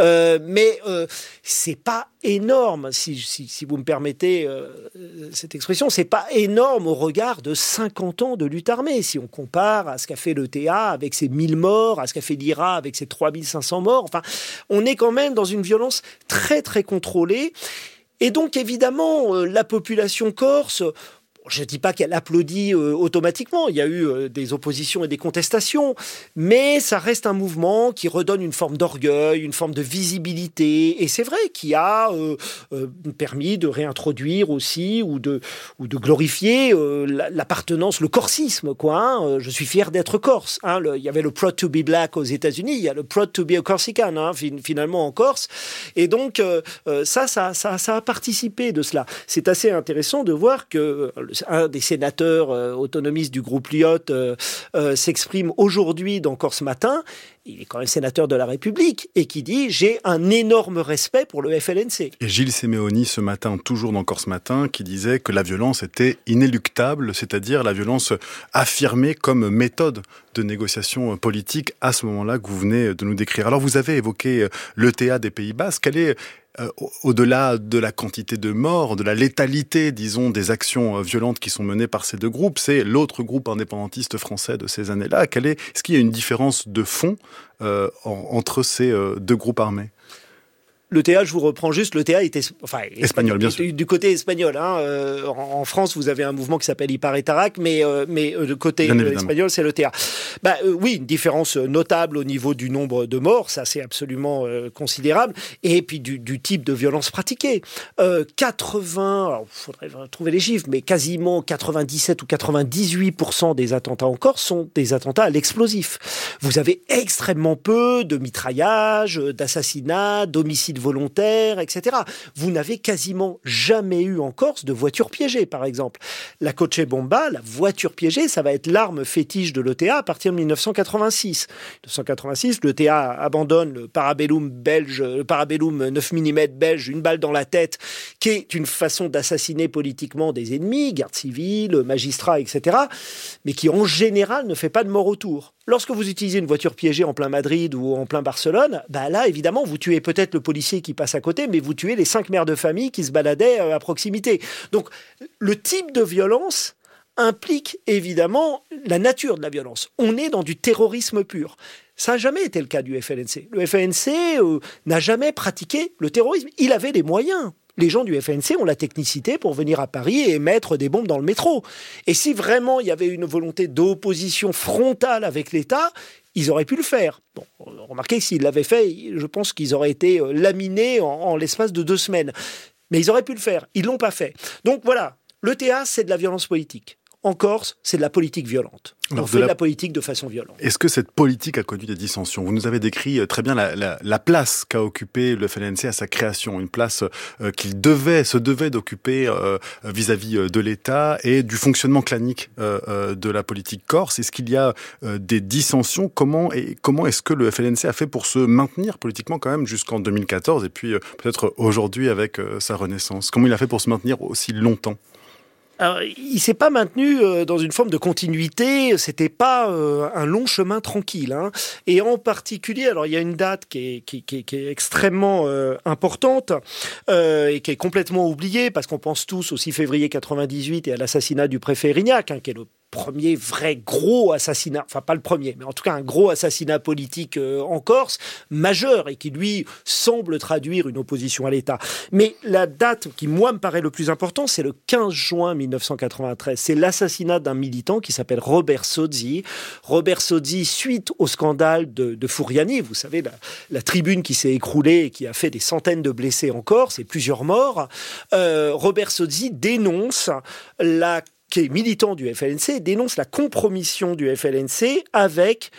Mais c'est pas énorme, si vous me permettez cette expression, c'est pas énorme au regard de 50 ans de lutte armée. Si on compare à ce qu'a fait l'ETA avec ses 1000 morts, à ce qu'a fait l'IRA avec ses 3500 morts, enfin, on est quand même dans une violence très très contrôlée. Et donc évidemment, la population corse... Je ne dis pas qu'elle applaudit automatiquement, il y a eu des oppositions et des contestations, mais ça reste un mouvement qui redonne une forme d'orgueil, une forme de visibilité, et c'est vrai qui a permis de réintroduire aussi ou de glorifier l'appartenance, le corsisme, quoi. Hein. Je suis fier d'être corse. Hein. Il y avait le Proud to be Black aux États-Unis, il y a le Proud to be a Corsican, hein, finalement en Corse, et donc ça a participé de cela. C'est assez intéressant de voir que un des sénateurs autonomistes du groupe Lyotte s'exprime aujourd'hui dans Corse Matin. Il est quand même sénateur de la République et qui dit « J'ai un énorme respect pour le FLNC ». Et Gilles Simeoni, ce matin, toujours dans Corse Matin, qui disait que la violence était inéluctable, c'est-à-dire la violence affirmée comme méthode de négociation politique à ce moment-là que vous venez de nous décrire. Alors vous avez évoqué l'ETA des Pays Basques. Quelle est, au-delà de la quantité de morts, de la létalité, disons, des actions violentes qui sont menées par ces deux groupes, c'est l'autre groupe indépendantiste français de ces années-là. Est-ce qu'il y a une différence de fond entre ces deux groupes armés ? L'ETA, je vous reprends juste, l'ETA était espagnol, bien sûr. Du côté espagnol. Hein, en France, vous avez un mouvement qui s'appelle Ipar-Etarac, mais le côté espagnol, c'est l'ETA. Oui, une différence notable au niveau du nombre de morts, ça c'est absolument considérable, et puis du type de violence pratiquée. 80, alors il faudrait trouver les chiffres, mais quasiment 97 ou 98% des attentats en Corse sont des attentats à l'explosif. Vous avez extrêmement peu de mitraillage, d'assassinats, d'homicides volontaires, etc. Vous n'avez quasiment jamais eu en Corse de voiture piégée, par exemple. La Coche Bomba, la voiture piégée, ça va être l'arme fétiche de l'ETA à partir de 1986. 1986, l'ETA abandonne le parabellum belge, le parabellum 9 mm belge, une balle dans la tête, qui est une façon d'assassiner politiquement des ennemis, garde civile, magistrats, etc., mais qui en général ne fait pas de mort autour. Lorsque vous utilisez une voiture piégée en plein Madrid ou en plein Barcelone, là, évidemment, vous tuez peut-être le policier qui passe à côté, mais vous tuez les 5 mères de famille qui se baladaient à proximité. Donc, le type de violence implique évidemment la nature de la violence. On est dans du terrorisme pur. Ça n'a jamais été le cas du FLNC. Le FLNC n'a jamais pratiqué le terrorisme. Il avait les moyens. Les gens du FLNC ont la technicité pour venir à Paris et mettre des bombes dans le métro. Et si vraiment il y avait une volonté d'opposition frontale avec l'État, ils auraient pu le faire. Bon, remarquez que s'ils l'avaient fait, je pense qu'ils auraient été laminés en l'espace de 2 semaines. Mais ils auraient pu le faire. Ils ne l'ont pas fait. Donc voilà, l'ETA, c'est de la violence politique. en Corse, c'est de la politique violente. On fait de la politique de façon violente. Est-ce que cette politique a connu des dissensions ? Vous nous avez décrit très bien la place qu'a occupée le FLNC à sa création, une place qu'il se devait d'occuper vis-à-vis de l'État et du fonctionnement clanique de la politique corse. Est-ce qu'il y a des dissensions ? Comment est-ce que le FLNC a fait pour se maintenir politiquement quand même jusqu'en 2014 et puis peut-être aujourd'hui avec sa renaissance ? Comment il a fait pour se maintenir aussi longtemps ? Alors, il s'est pas maintenu dans une forme de continuité. C'était pas un long chemin tranquille. Hein. Et en particulier, alors il y a une date qui est extrêmement importante et qui est complètement oubliée parce qu'on pense tous au 6 février 98 et à l'assassinat du préfet Erignac, qui est le premier vrai gros assassinat, enfin pas le premier, mais en tout cas un gros assassinat politique en Corse, majeur, et qui lui semble traduire une opposition à l'État. Mais la date qui moi me paraît le plus important, c'est le 15 juin 1993. C'est l'assassinat d'un militant qui s'appelle Robert Sozzi. Robert Sozzi, suite au scandale de Furiani, vous savez, la tribune qui s'est écroulée et qui a fait des centaines de blessés en Corse et plusieurs morts, Robert Sozzi dénonce qui est militant du FLNC, dénonce la compromission du FLNC avec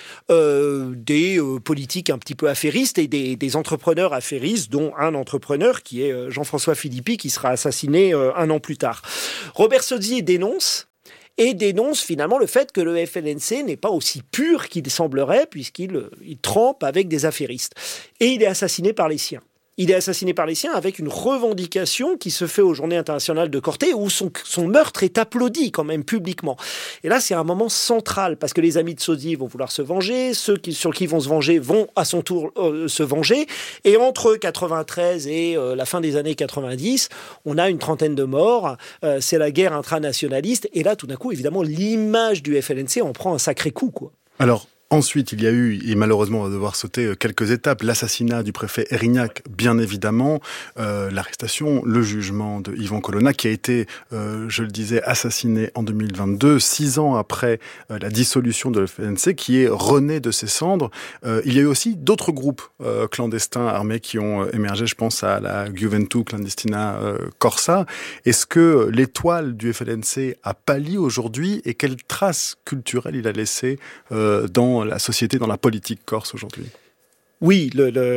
des politiques un petit peu affairistes et des entrepreneurs affairistes, dont un entrepreneur qui est Jean-François Philippi, qui sera assassiné un an plus tard. Robert Sozzi dénonce finalement le fait que le FLNC n'est pas aussi pur qu'il semblerait, puisqu'il trempe avec des affairistes. Et il est assassiné par les siens. Il est assassiné par les siens avec une revendication qui se fait aux Journées internationales de Corté, où son meurtre est applaudi quand même publiquement. Et là, c'est un moment central, parce que les amis de Sozzi vont vouloir se venger, ceux sur qui vont se venger vont à son tour se venger. Et entre 93 et la fin des années 90, on a une trentaine de morts. C'est la guerre intranationaliste. Et là, tout d'un coup, évidemment, l'image du FLNC en prend un sacré coup, quoi. Alors, ensuite, il y a eu, et malheureusement on va devoir sauter quelques étapes, l'assassinat du préfet Erignac, bien évidemment, l'arrestation, le jugement de Yvan Colonna, qui a été, je le disais, assassiné en 2022, 6 ans après la dissolution de l'FNC, qui est rené de ses cendres. Il y a eu aussi d'autres groupes clandestins armés qui ont émergé, je pense à la Gioventù Clandestina Corsa. Est-ce que l'étoile du FLNC a pâli aujourd'hui et quelles traces culturelles il a laissées dans la société, dans la politique corse aujourd'hui? Oui,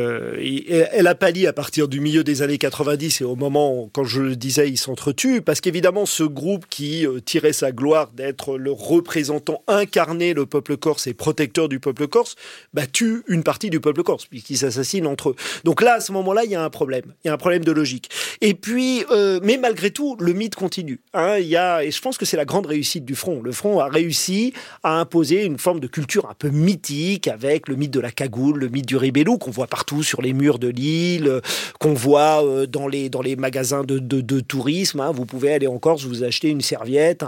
elle a pâli à partir du milieu des années 90 et au moment, quand je le disais, il s'entretue, parce qu'évidemment, ce groupe qui tirait sa gloire d'être le représentant incarné le peuple corse et protecteur du peuple corse, tue une partie du peuple corse, puisqu'ils s'assassinent entre eux. Donc là, à ce moment-là, il y a un problème. Il y a un problème de logique. Et puis, mais malgré tout, le mythe continue. Et je pense que c'est la grande réussite du Front. Le Front a réussi à imposer une forme de culture un peu mythique, avec le mythe de la cagoule, le mythe du ribello, qu'on voit partout sur les murs de l'île, qu'on voit dans les magasins de tourisme. Vous pouvez aller en Corse, vous achetez une serviette,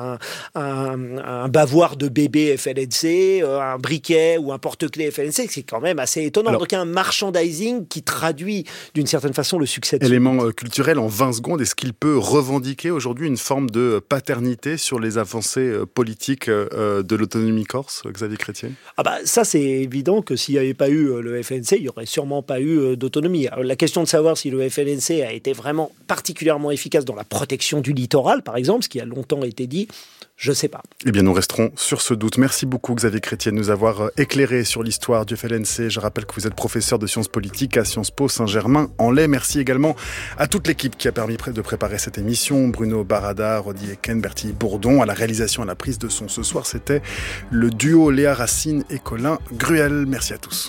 un bavoir de bébé FLNC, un briquet ou un porte-clés FLNC. C'est quand même assez étonnant. Alors, donc il y a un merchandising qui traduit d'une certaine façon le succès de élément culturel en 20 secondes. Est-ce qu'il peut revendiquer aujourd'hui une forme de paternité sur les avancées politiques de l'autonomie corse, Xavier Chrétien? Ça, c'est évident que s'il n'y avait pas eu le FLNC, il n'y aurait sûrement pas eu d'autonomie. Alors, la question de savoir si le FLNC a été vraiment particulièrement efficace dans la protection du littoral, par exemple, ce qui a longtemps été dit, je ne sais pas. Eh bien, nous resterons sur ce doute. Merci beaucoup, Xavier Chrétien, de nous avoir éclairé sur l'histoire du FLNC. Je rappelle que vous êtes professeur de sciences politiques à Sciences Po Saint-Germain-en-Laye. Merci également à toute l'équipe qui a permis de préparer cette émission. Bruno Barada, Rodi Eken, Bertie Bourdon. À la réalisation, à la prise de son ce soir, c'était le duo Léa Racine et Colin Gruel. Merci à tous.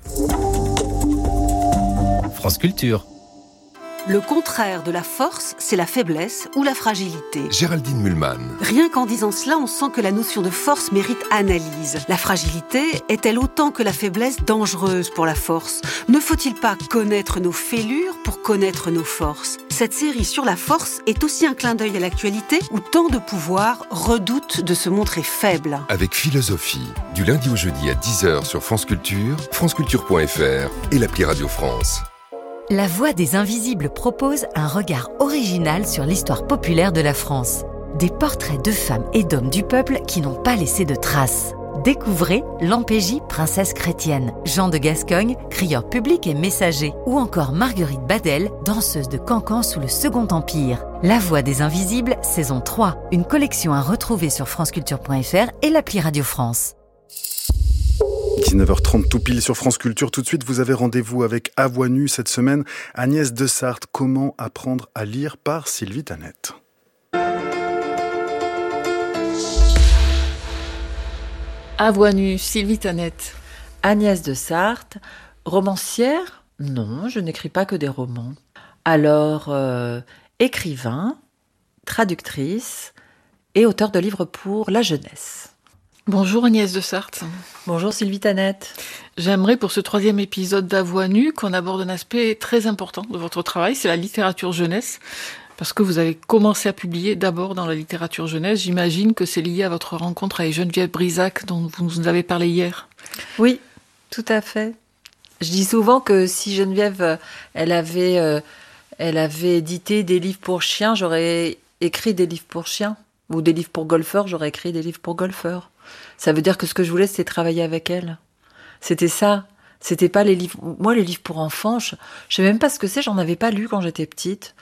France Culture. Le contraire de la force, c'est la faiblesse ou la fragilité. Géraldine Mühlmann. Rien qu'en disant cela, on sent que la notion de force mérite analyse. La fragilité est-elle autant que la faiblesse dangereuse pour la force? Ne faut-il pas connaître nos fêlures pour connaître nos forces? Cette série sur la force est aussi un clin d'œil à l'actualité où tant de pouvoirs redoutent de se montrer faibles. Avec philosophie, du lundi au jeudi à 10h sur France Culture, franceculture.fr et l'appli Radio France. La Voix des Invisibles propose un regard original sur l'histoire populaire de la France. Des portraits de femmes et d'hommes du peuple qui n'ont pas laissé de traces. Découvrez Lampégie, princesse chrétienne, Jean de Gascogne, crieur public et messager, ou encore Marguerite Badel, danseuse de cancan sous le Second Empire. La Voix des Invisibles, saison 3, une collection à retrouver sur franceculture.fr et l'appli Radio France. 19h30 tout pile sur France Culture. Tout de suite, vous avez rendez-vous avec À Voix Nue cette semaine. Agnès de Sarthe, comment apprendre à lire par Sylvie Tanette. À Voix Nue, Sylvie Tanette. Agnès de Sarthe, romancière ? Non, je n'écris pas que des romans. Alors, écrivain, traductrice et auteur de livres pour la jeunesse. Bonjour Agnès de Sarthe. Bonjour Sylvie Tanette. J'aimerais pour ce 3e épisode d'À Voix Nue qu'on aborde un aspect très important de votre travail, c'est la littérature jeunesse. Parce que vous avez commencé à publier d'abord dans la littérature jeunesse. J'imagine que c'est lié à votre rencontre avec Geneviève Brisac, dont vous nous avez parlé hier. Oui, tout à fait. Je dis souvent que si Geneviève, elle avait édité des livres pour chiens, j'aurais écrit des livres pour chiens. Ou des livres pour golfeurs, j'aurais écrit des livres pour golfeurs. Ça veut dire que ce que je voulais, c'était travailler avec elle. C'était ça. C'était pas les livres... Moi, les livres pour enfants, je sais même pas ce que c'est. J'en avais pas lu quand j'étais petite.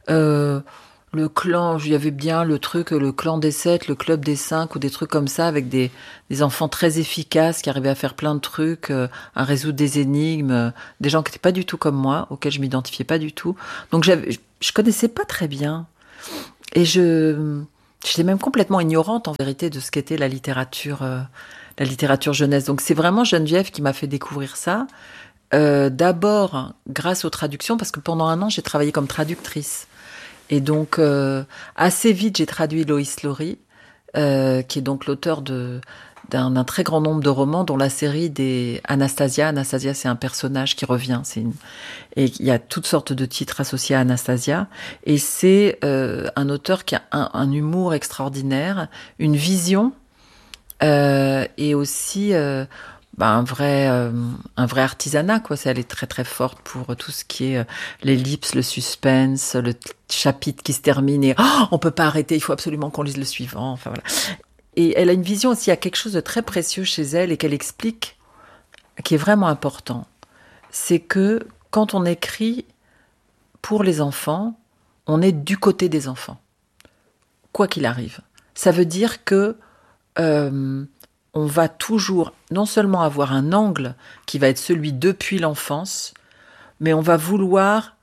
Le clan, il y avait bien le clan des 7, le club des 5 ou des trucs comme ça avec des enfants très efficaces qui arrivaient à faire plein de trucs, à résoudre des énigmes, des gens qui n'étaient pas du tout comme moi, auxquels je m'identifiais pas du tout. Donc je connaissais pas très bien. Et j'étais même complètement ignorante en vérité de ce qu'était la littérature jeunesse. Donc c'est vraiment Geneviève qui m'a fait découvrir ça. D'abord grâce aux traductions, parce que pendant 1 an j'ai travaillé comme traductrice. Et donc, assez vite, j'ai traduit Loïs Lori, qui est donc l'auteur d'un très grand nombre de romans, dont la série des Anastasia. Anastasia, c'est un personnage qui revient. Et il y a toutes sortes de titres associés à Anastasia. Et c'est un auteur qui a un humour extraordinaire, une vision, et aussi... un vrai artisanat, quoi. Elle est très très forte pour tout ce qui est l'ellipse, le suspense, le chapitre qui se termine et on peut pas arrêter, il faut absolument qu'on lise le suivant. Enfin voilà. Et elle a une vision aussi, il y a quelque chose de très précieux chez elle et qu'elle explique, qui est vraiment important. C'est que quand on écrit pour les enfants, on est du côté des enfants, quoi qu'il arrive. Ça veut dire que on va toujours non seulement avoir un angle qui va être celui depuis l'enfance, mais on va vouloir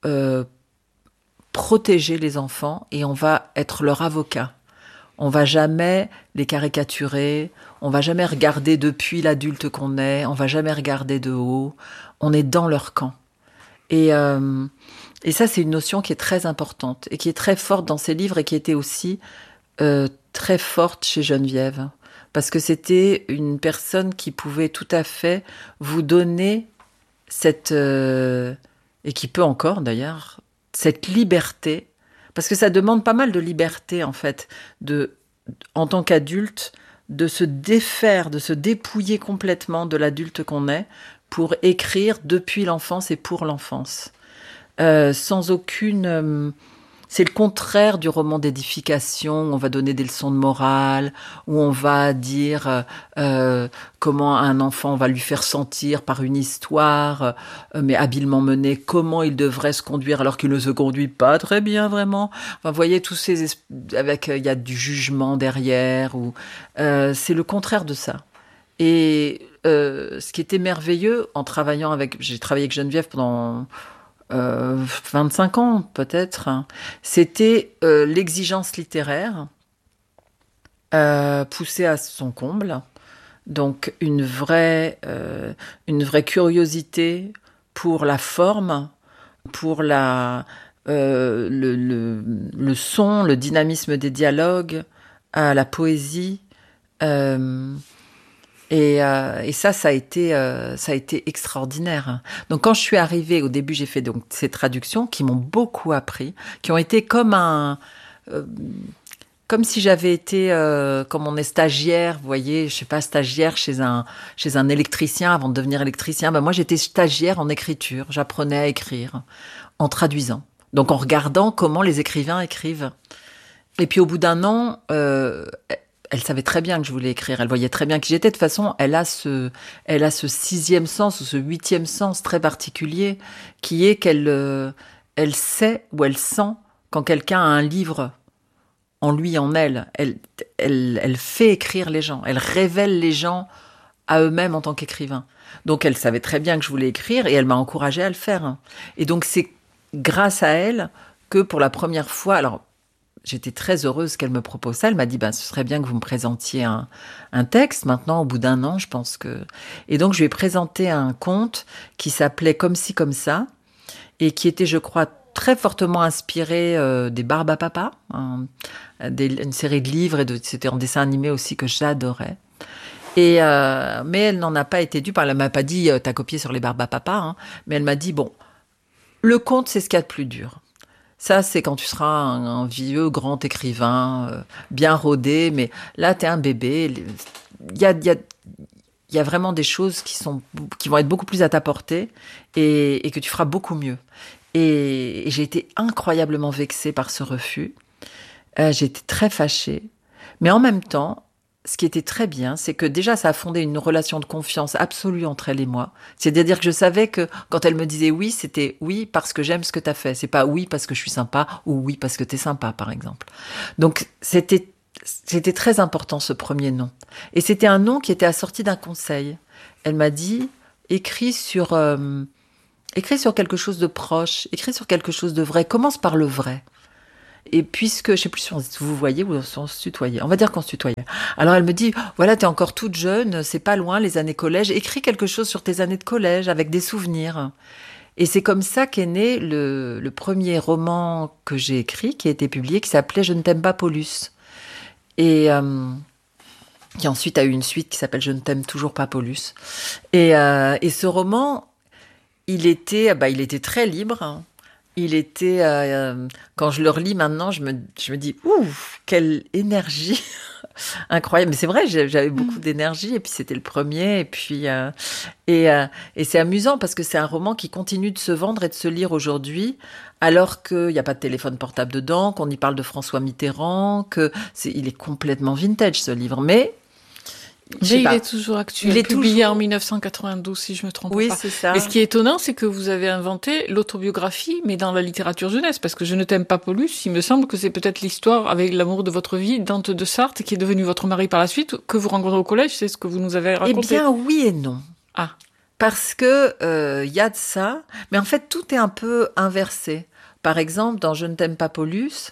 protéger les enfants et on va être leur avocat. On va jamais les caricaturer, on va jamais regarder depuis l'adulte qu'on est, on va jamais regarder de haut, on est dans leur camp. Et ça, c'est une notion qui est très importante et qui est très forte dans ses livres et qui était aussi très forte chez Geneviève. Parce que c'était une personne qui pouvait tout à fait vous donner et qui peut encore d'ailleurs, cette liberté. Parce que ça demande pas mal de liberté, en fait, en tant qu'adulte, de se défaire, de se dépouiller complètement de l'adulte qu'on est pour écrire depuis l'enfance et pour l'enfance. Sans aucune... C'est le contraire du roman d'édification où on va donner des leçons de morale, où on va dire comment un enfant, on va lui faire sentir par une histoire, mais habilement menée, comment il devrait se conduire alors qu'il ne se conduit pas très bien vraiment. Enfin, vous voyez, tous ces il y a du jugement derrière, ou c'est le contraire de ça. Et ce qui était merveilleux j'ai travaillé avec Geneviève pendant 25 ans peut-être, c'était l'exigence littéraire poussée à son comble, donc une vraie curiosité pour la forme, pour le son, le dynamisme des dialogues, la poésie, et ça a été extraordinaire. Donc quand je suis arrivée, au début j'ai fait donc ces traductions qui m'ont beaucoup appris, qui ont été comme si j'avais été, comme on est stagiaire, vous voyez, je sais pas, stagiaire chez un électricien avant de devenir électricien. Ben moi j'étais stagiaire en écriture, j'apprenais à écrire en traduisant, donc en regardant comment les écrivains écrivent. Et puis au bout d'1 an, elle savait très bien que je voulais écrire. Elle voyait très bien qui j'étais. De toute façon, elle a ce 6e sens ou ce 8e sens très particulier qui est qu'elle elle sait ou elle sent quand quelqu'un a un livre en lui, en elle. Elle fait écrire les gens. Elle révèle les gens à eux-mêmes en tant qu'écrivain. Donc, elle savait très bien que je voulais écrire et elle m'a encouragée à le faire. Et donc, c'est grâce à elle que pour la première fois... Alors, j'étais très heureuse qu'elle me propose ça. Elle m'a dit, ce serait bien que vous me présentiez un texte. Maintenant, au bout d'1 an, je pense que... Et donc, je lui ai présenté un conte qui s'appelait « Comme ci, comme ça » et qui était, je crois, très fortement inspiré des Barbes à Papa, une série de livres, c'était en dessin animé aussi que j'adorais. Mais elle n'en a pas été dupe. Elle ne m'a pas dit « t'as copié sur les Barbes à Papa », mais elle m'a dit « bon, le conte, c'est ce qu'il y a de plus dur. Ça, c'est quand tu seras un vieux grand écrivain, bien rodé, mais là, t'es un bébé. Il y a vraiment des choses qui vont être beaucoup plus à ta portée et que tu feras beaucoup mieux. » Et j'ai été incroyablement vexée par ce refus. J'ai été très fâchée. Mais en même temps, ce qui était très bien, c'est que déjà, ça a fondé une relation de confiance absolue entre elle et moi. C'est-à-dire que je savais que quand elle me disait oui, c'était oui parce que j'aime ce que tu as fait. C'est pas oui parce que je suis sympa ou oui parce que tu es sympa, par exemple. Donc, c'était très important, ce premier nom. Et c'était un nom qui était assorti d'un conseil. Elle m'a dit, écris sur quelque chose de proche, écris sur quelque chose de vrai. Commence par le vrai. Et puisque, je sais plus si vous voyez ou on se tutoyait. On va dire qu'on se tutoyait. Alors elle me dit, voilà, t'es encore toute jeune, c'est pas loin les années collège. Écris quelque chose sur tes années de collège avec des souvenirs. Et c'est comme ça qu'est né le premier roman que j'ai écrit, qui a été publié, qui s'appelait Je ne t'aime pas, Paulus. Et qui ensuite a eu une suite qui s'appelle Je ne t'aime toujours pas, Paulus. Et ce roman, il était très libre. Il était, quand je le relis maintenant, je me dis, ouf, quelle énergie incroyable. Mais c'est vrai, j'avais beaucoup d'énergie et puis c'était le premier. Et puis, et c'est amusant parce que c'est un roman qui continue de se vendre et de se lire aujourd'hui, alors qu'il n'y a pas de téléphone portable dedans, qu'on y parle de François Mitterrand, il est complètement vintage ce livre. Mais il est toujours actuel. Il est publié en 1992, si je me trompe pas. Oui, c'est ça. Et ce qui est étonnant, c'est que vous avez inventé l'autobiographie, mais dans la littérature jeunesse, parce que Je ne t'aime pas, Paulus, il me semble que c'est peut-être l'histoire avec l'amour de votre vie, Dante de Sarthe, qui est devenu votre mari par la suite, que vous rencontrez au collège, c'est ce que vous nous avez raconté. Eh bien, oui et non. Ah. Parce que y a de ça, mais en fait, tout est un peu inversé. Par exemple, dans Je ne t'aime pas, Paulus,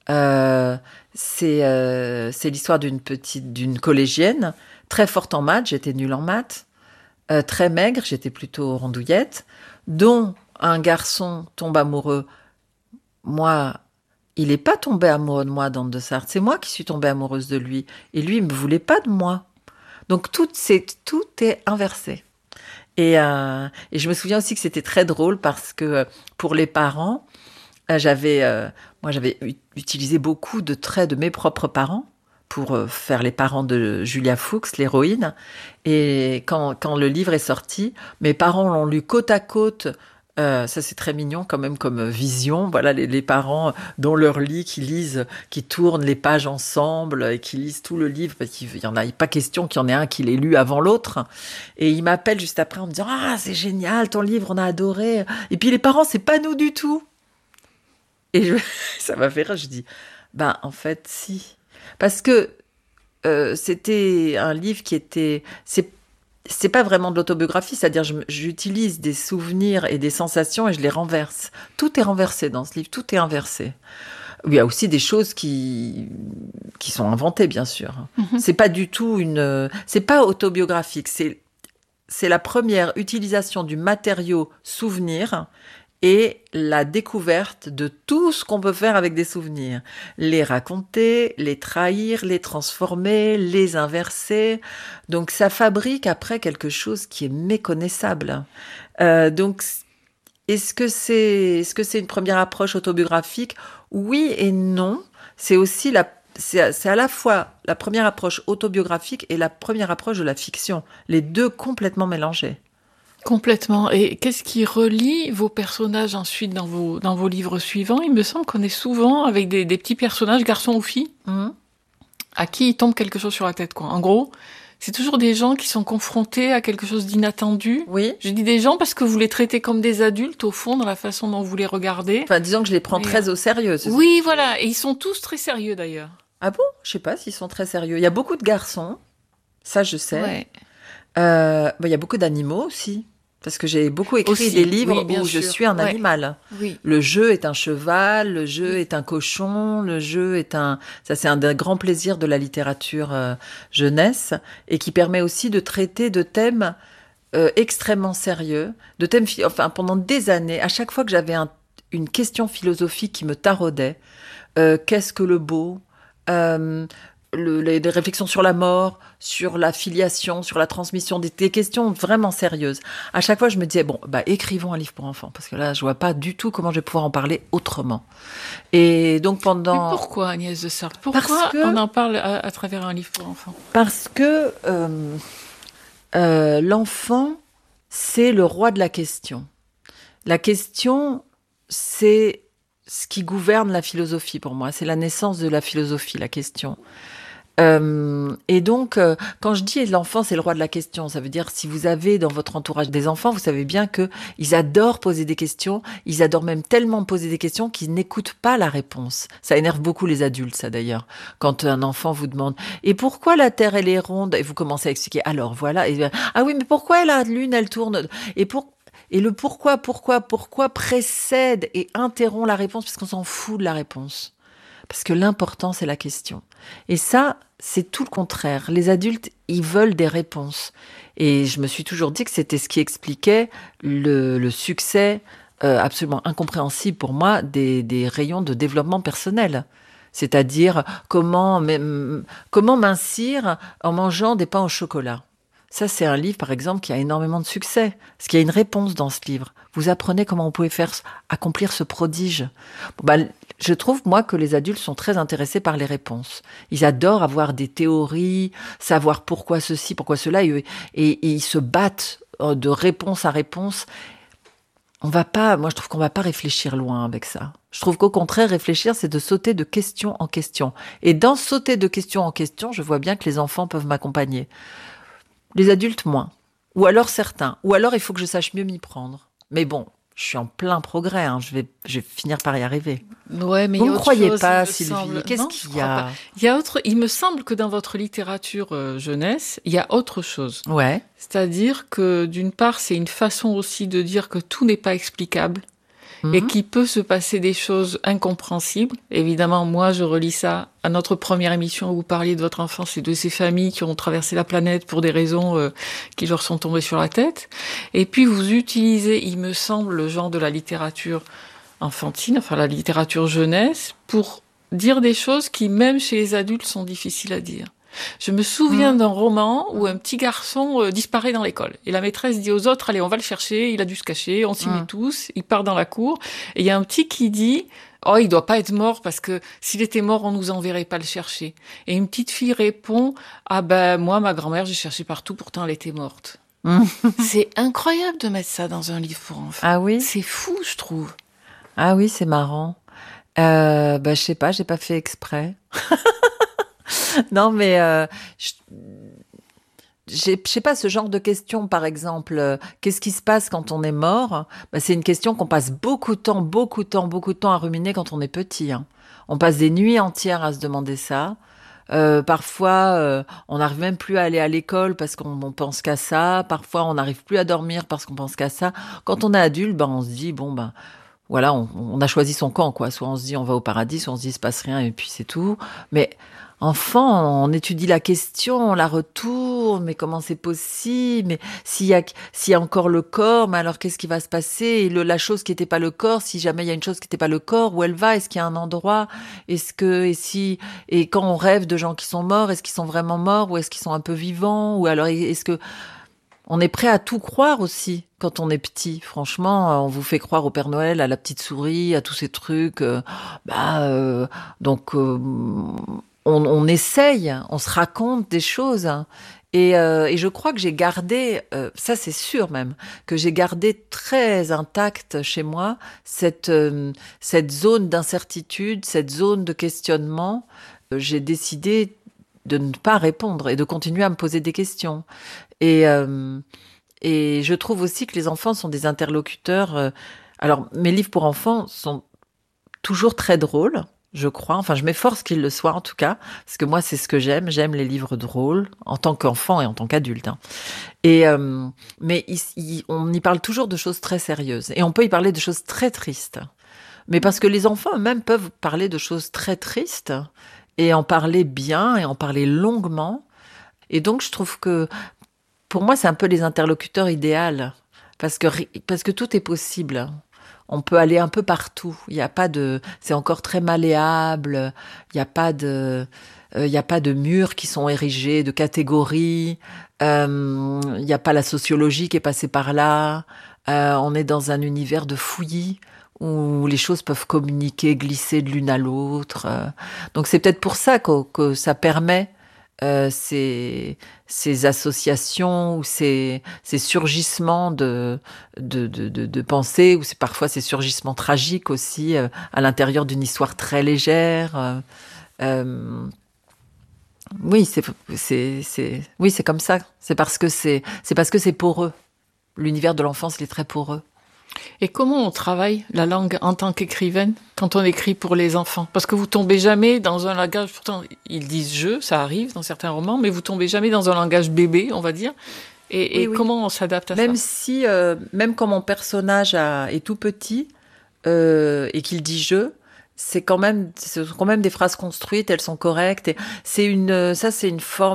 c'est l'histoire d'une collégienne très forte en maths, j'étais nulle en maths, très maigre, j'étais plutôt rondouillette, dont un garçon tombe amoureux. Moi, il n'est pas tombé amoureux de moi, Dante de Sarthe, c'est moi qui suis tombée amoureuse de lui. Et lui, il ne me voulait pas de moi. Donc tout est inversé. Et je me souviens aussi que c'était très drôle parce que pour les parents, j'avais utilisé beaucoup de traits de mes propres parents pour faire les parents de Julia Fuchs, l'héroïne. Et quand le livre est sorti, mes parents l'ont lu côte à côte. Ça, c'est très mignon quand même comme vision. Voilà, les parents dans leur lit qui tournent les pages ensemble et qui lisent tout le livre, parce qu'il n'y en a pas question qu'il y en ait un qui l'ait lu avant l'autre. Et ils m'appellent juste après en me disant « Ah, c'est génial, ton livre, on a adoré. » Et puis les parents, c'est pas nous du tout. Et ça m'a fait rire, je dis « En fait, si. » Parce que c'était un livre qui était... C'est pas vraiment de l'autobiographie, c'est-à-dire j'utilise des souvenirs et des sensations et je les renverse. Tout est renversé dans ce livre, tout est inversé. Il y a aussi des choses qui sont inventées, bien sûr. Mm-hmm. C'est pas du tout c'est pas autobiographique, c'est la première utilisation du matériau souvenir et la découverte de tout ce qu'on peut faire avec des souvenirs. Les raconter, les trahir, les transformer, les inverser. Donc ça fabrique après quelque chose qui est méconnaissable. Donc est-ce que c'est une première approche autobiographique ? Oui et non. C'est aussi c'est à la fois la première approche autobiographique et la première approche de la fiction. Les deux complètement mélangés. Complètement. Et qu'est-ce qui relie vos personnages ensuite dans vos livres suivants ? Il me semble qu'on est souvent avec des petits personnages, garçons ou filles, à qui il tombe quelque chose sur la tête, quoi. En gros, c'est toujours des gens qui sont confrontés à quelque chose d'inattendu. Oui. Je dis des gens parce que vous les traitez comme des adultes, au fond, dans la façon dont vous les regardez. Enfin, disons que je les prends très au sérieux. Oui, voilà. Et ils sont tous très sérieux, d'ailleurs. Ah bon? Je sais pas s'ils sont très sérieux. Il y a beaucoup de garçons. Ça, je sais. Ouais. Il y a beaucoup d'animaux aussi. Parce que j'ai beaucoup écrit des livres où je suis un animal. Oui. Le jeu est un cheval, le jeu est un cochon, le jeu est un... Ça, c'est un des grands plaisirs de la littérature jeunesse et qui permet aussi de traiter de thèmes extrêmement sérieux, de thèmes... pendant des années, à chaque fois que j'avais une question philosophique qui me taraudait, qu'est-ce que le beau des réflexions sur la mort, sur la filiation, sur la transmission, des questions vraiment sérieuses. À chaque fois, je me disais, écrivons un livre pour enfants, parce que là, je vois pas du tout comment je vais pouvoir en parler autrement. Et donc pendant... Mais pourquoi, Agnès de Sarthe? Pourquoi on en parle à travers un livre pour enfants? Parce que l'enfant, c'est le roi de la question. La question, c'est ce qui gouverne la philosophie pour moi. C'est la naissance de la philosophie, la question. Et donc, quand je dis l'enfant, c'est le roi de la question, ça veut dire si vous avez dans votre entourage des enfants, vous savez bien que ils adorent poser des questions, ils adorent même tellement poser des questions qu'ils n'écoutent pas la réponse. Ça énerve beaucoup les adultes, ça d'ailleurs. Quand un enfant vous demande « Et pourquoi la Terre, elle est ronde ?» Et vous commencez à expliquer « Alors, voilà. » Et, « Ah oui, mais pourquoi la Lune, elle tourne ?» Et le pourquoi précède et interrompt la réponse parce qu'on s'en fout de la réponse. Parce que l'important, c'est la question. Et ça, c'est tout le contraire. Les adultes, ils veulent des réponses. Et je me suis toujours dit que c'était ce qui expliquait le succès absolument incompréhensible pour moi des rayons de développement personnel. C'est-à-dire comment mincir en mangeant des pains au chocolat. Ça, c'est un livre, par exemple, qui a énormément de succès. Parce qu'il y a une réponse dans ce livre. Vous apprenez comment vous pouvez accomplir ce prodige. Je trouve, moi, que les adultes sont très intéressés par les réponses. Ils adorent avoir des théories, savoir pourquoi ceci, pourquoi cela, et ils se battent de réponse à réponse. Moi, je trouve qu'on va pas réfléchir loin avec ça. Je trouve qu'au contraire, réfléchir, c'est de sauter de question en question. Et dans sauter de question en question, je vois bien que les enfants peuvent m'accompagner. Les adultes, moins. Ou alors certains. Ou alors, il faut que je sache mieux m'y prendre. Mais bon, je suis en plein progrès. Je vais finir par y arriver. Ouais, mais vous ne croyez pas, Sylvie? Qu'est-ce qu'il y a? Il me semble que dans votre littérature jeunesse, il y a autre chose. Ouais. C'est-à-dire que, d'une part, c'est une façon aussi de dire que tout n'est pas explicable. Et qu'il peut se passer des choses incompréhensibles. Évidemment, moi, je relis ça à notre première émission où vous parliez de votre enfance et de ces familles qui ont traversé la planète pour des raisons qui leur sont tombées sur la tête. Et puis, vous utilisez, il me semble, le genre de la littérature enfantine, enfin la littérature jeunesse, pour dire des choses qui, même chez les adultes, sont difficiles à dire. Je me souviens d'un roman où un petit garçon disparaît dans l'école. Et la maîtresse dit aux autres, allez, on va le chercher, il a dû se cacher, on s'y met tous, il part dans la cour. Et il y a un petit qui dit, oh, il doit pas être mort parce que s'il était mort, on nous enverrait pas le chercher. Et une petite fille répond, ah moi, ma grand-mère, j'ai cherché partout, pourtant elle était morte. C'est incroyable de mettre ça dans un livre pour enfants. Ah oui? C'est fou, je trouve. Ah oui, c'est marrant. Je sais pas, j'ai pas fait exprès. Non, mais je sais pas, ce genre de question, par exemple, qu'est-ce qui se passe quand on est mort? C'est une question qu'on passe beaucoup de temps à ruminer quand on est petit. On passe des nuits entières à se demander ça. Parfois, on n'arrive même plus à aller à l'école parce qu'on pense qu'à ça. Parfois, on n'arrive plus à dormir parce qu'on pense qu'à ça. Quand on est adulte, on se dit, voilà, on a choisi son camp, quoi. Soit on se dit, on va au paradis, soit on se dit, il se passe rien et puis c'est tout. Mais enfant, on étudie la question, on la retourne, mais comment c'est possible? Mais s'il y a encore le corps, mais alors qu'est-ce qui va se passer? Et la chose qui n'était pas le corps, si jamais il y a une chose qui n'était pas le corps, où elle va? Est-ce qu'il y a un endroit? Et quand on rêve de gens qui sont morts, est-ce qu'ils sont vraiment morts ou est-ce qu'ils sont un peu vivants? Ou alors est-ce que on est prêt à tout croire aussi quand on est petit? Franchement, on vous fait croire au Père Noël, à la petite souris, à tous ces trucs. On essaye, on se raconte des choses. Et je crois que j'ai gardé, ça c'est sûr même, que j'ai gardé très intacte chez moi cette zone d'incertitude, cette zone de questionnement. J'ai décidé ne pas répondre et de continuer à me poser des questions. Et je trouve aussi que les enfants sont des interlocuteurs. Alors, mes livres pour enfants sont toujours très drôles, je crois. Enfin, je m'efforce qu'ils le soient en tout cas, parce que moi, c'est ce que j'aime. J'aime les livres drôles en tant qu'enfant et en tant qu'adulte. Et mais on y parle toujours de choses très sérieuses, et on peut y parler de choses très tristes. Mais parce que les enfants eux-mêmes peuvent parler de choses très tristes et en parler bien et en parler longuement. Et donc, je trouve que pour moi, c'est un peu les interlocuteurs idéaux, parce que tout est possible. On peut aller un peu partout. Il y a pas de, c'est encore très malléable. Il y a pas de murs qui sont érigés, de catégories. Il y a pas la sociologie qui est passée par là. On est dans un univers de fouillis où les choses peuvent communiquer, glisser de l'une à l'autre. Donc c'est peut-être pour ça que ça permet ces associations ou ces surgissements de pensée, ou c'est parfois ces surgissements tragiques aussi à l'intérieur d'une histoire très légère. Oui, c'est comme ça. C'est parce que c'est poreux. L'univers de l'enfance, il est très poreux. Et comment on travaille la langue en tant qu'écrivaine quand on écrit pour les enfants? Parce que vous tombez jamais dans un langage, pourtant ils disent je, ça arrive dans certains romans, mais vous tombez jamais dans un langage bébé, on va dire. Et oui. Comment on s'adapte à ça? Même quand mon personnage est tout petit et qu'il dit je, ce sont quand même des phrases construites, elles sont correctes. Et c'est une forme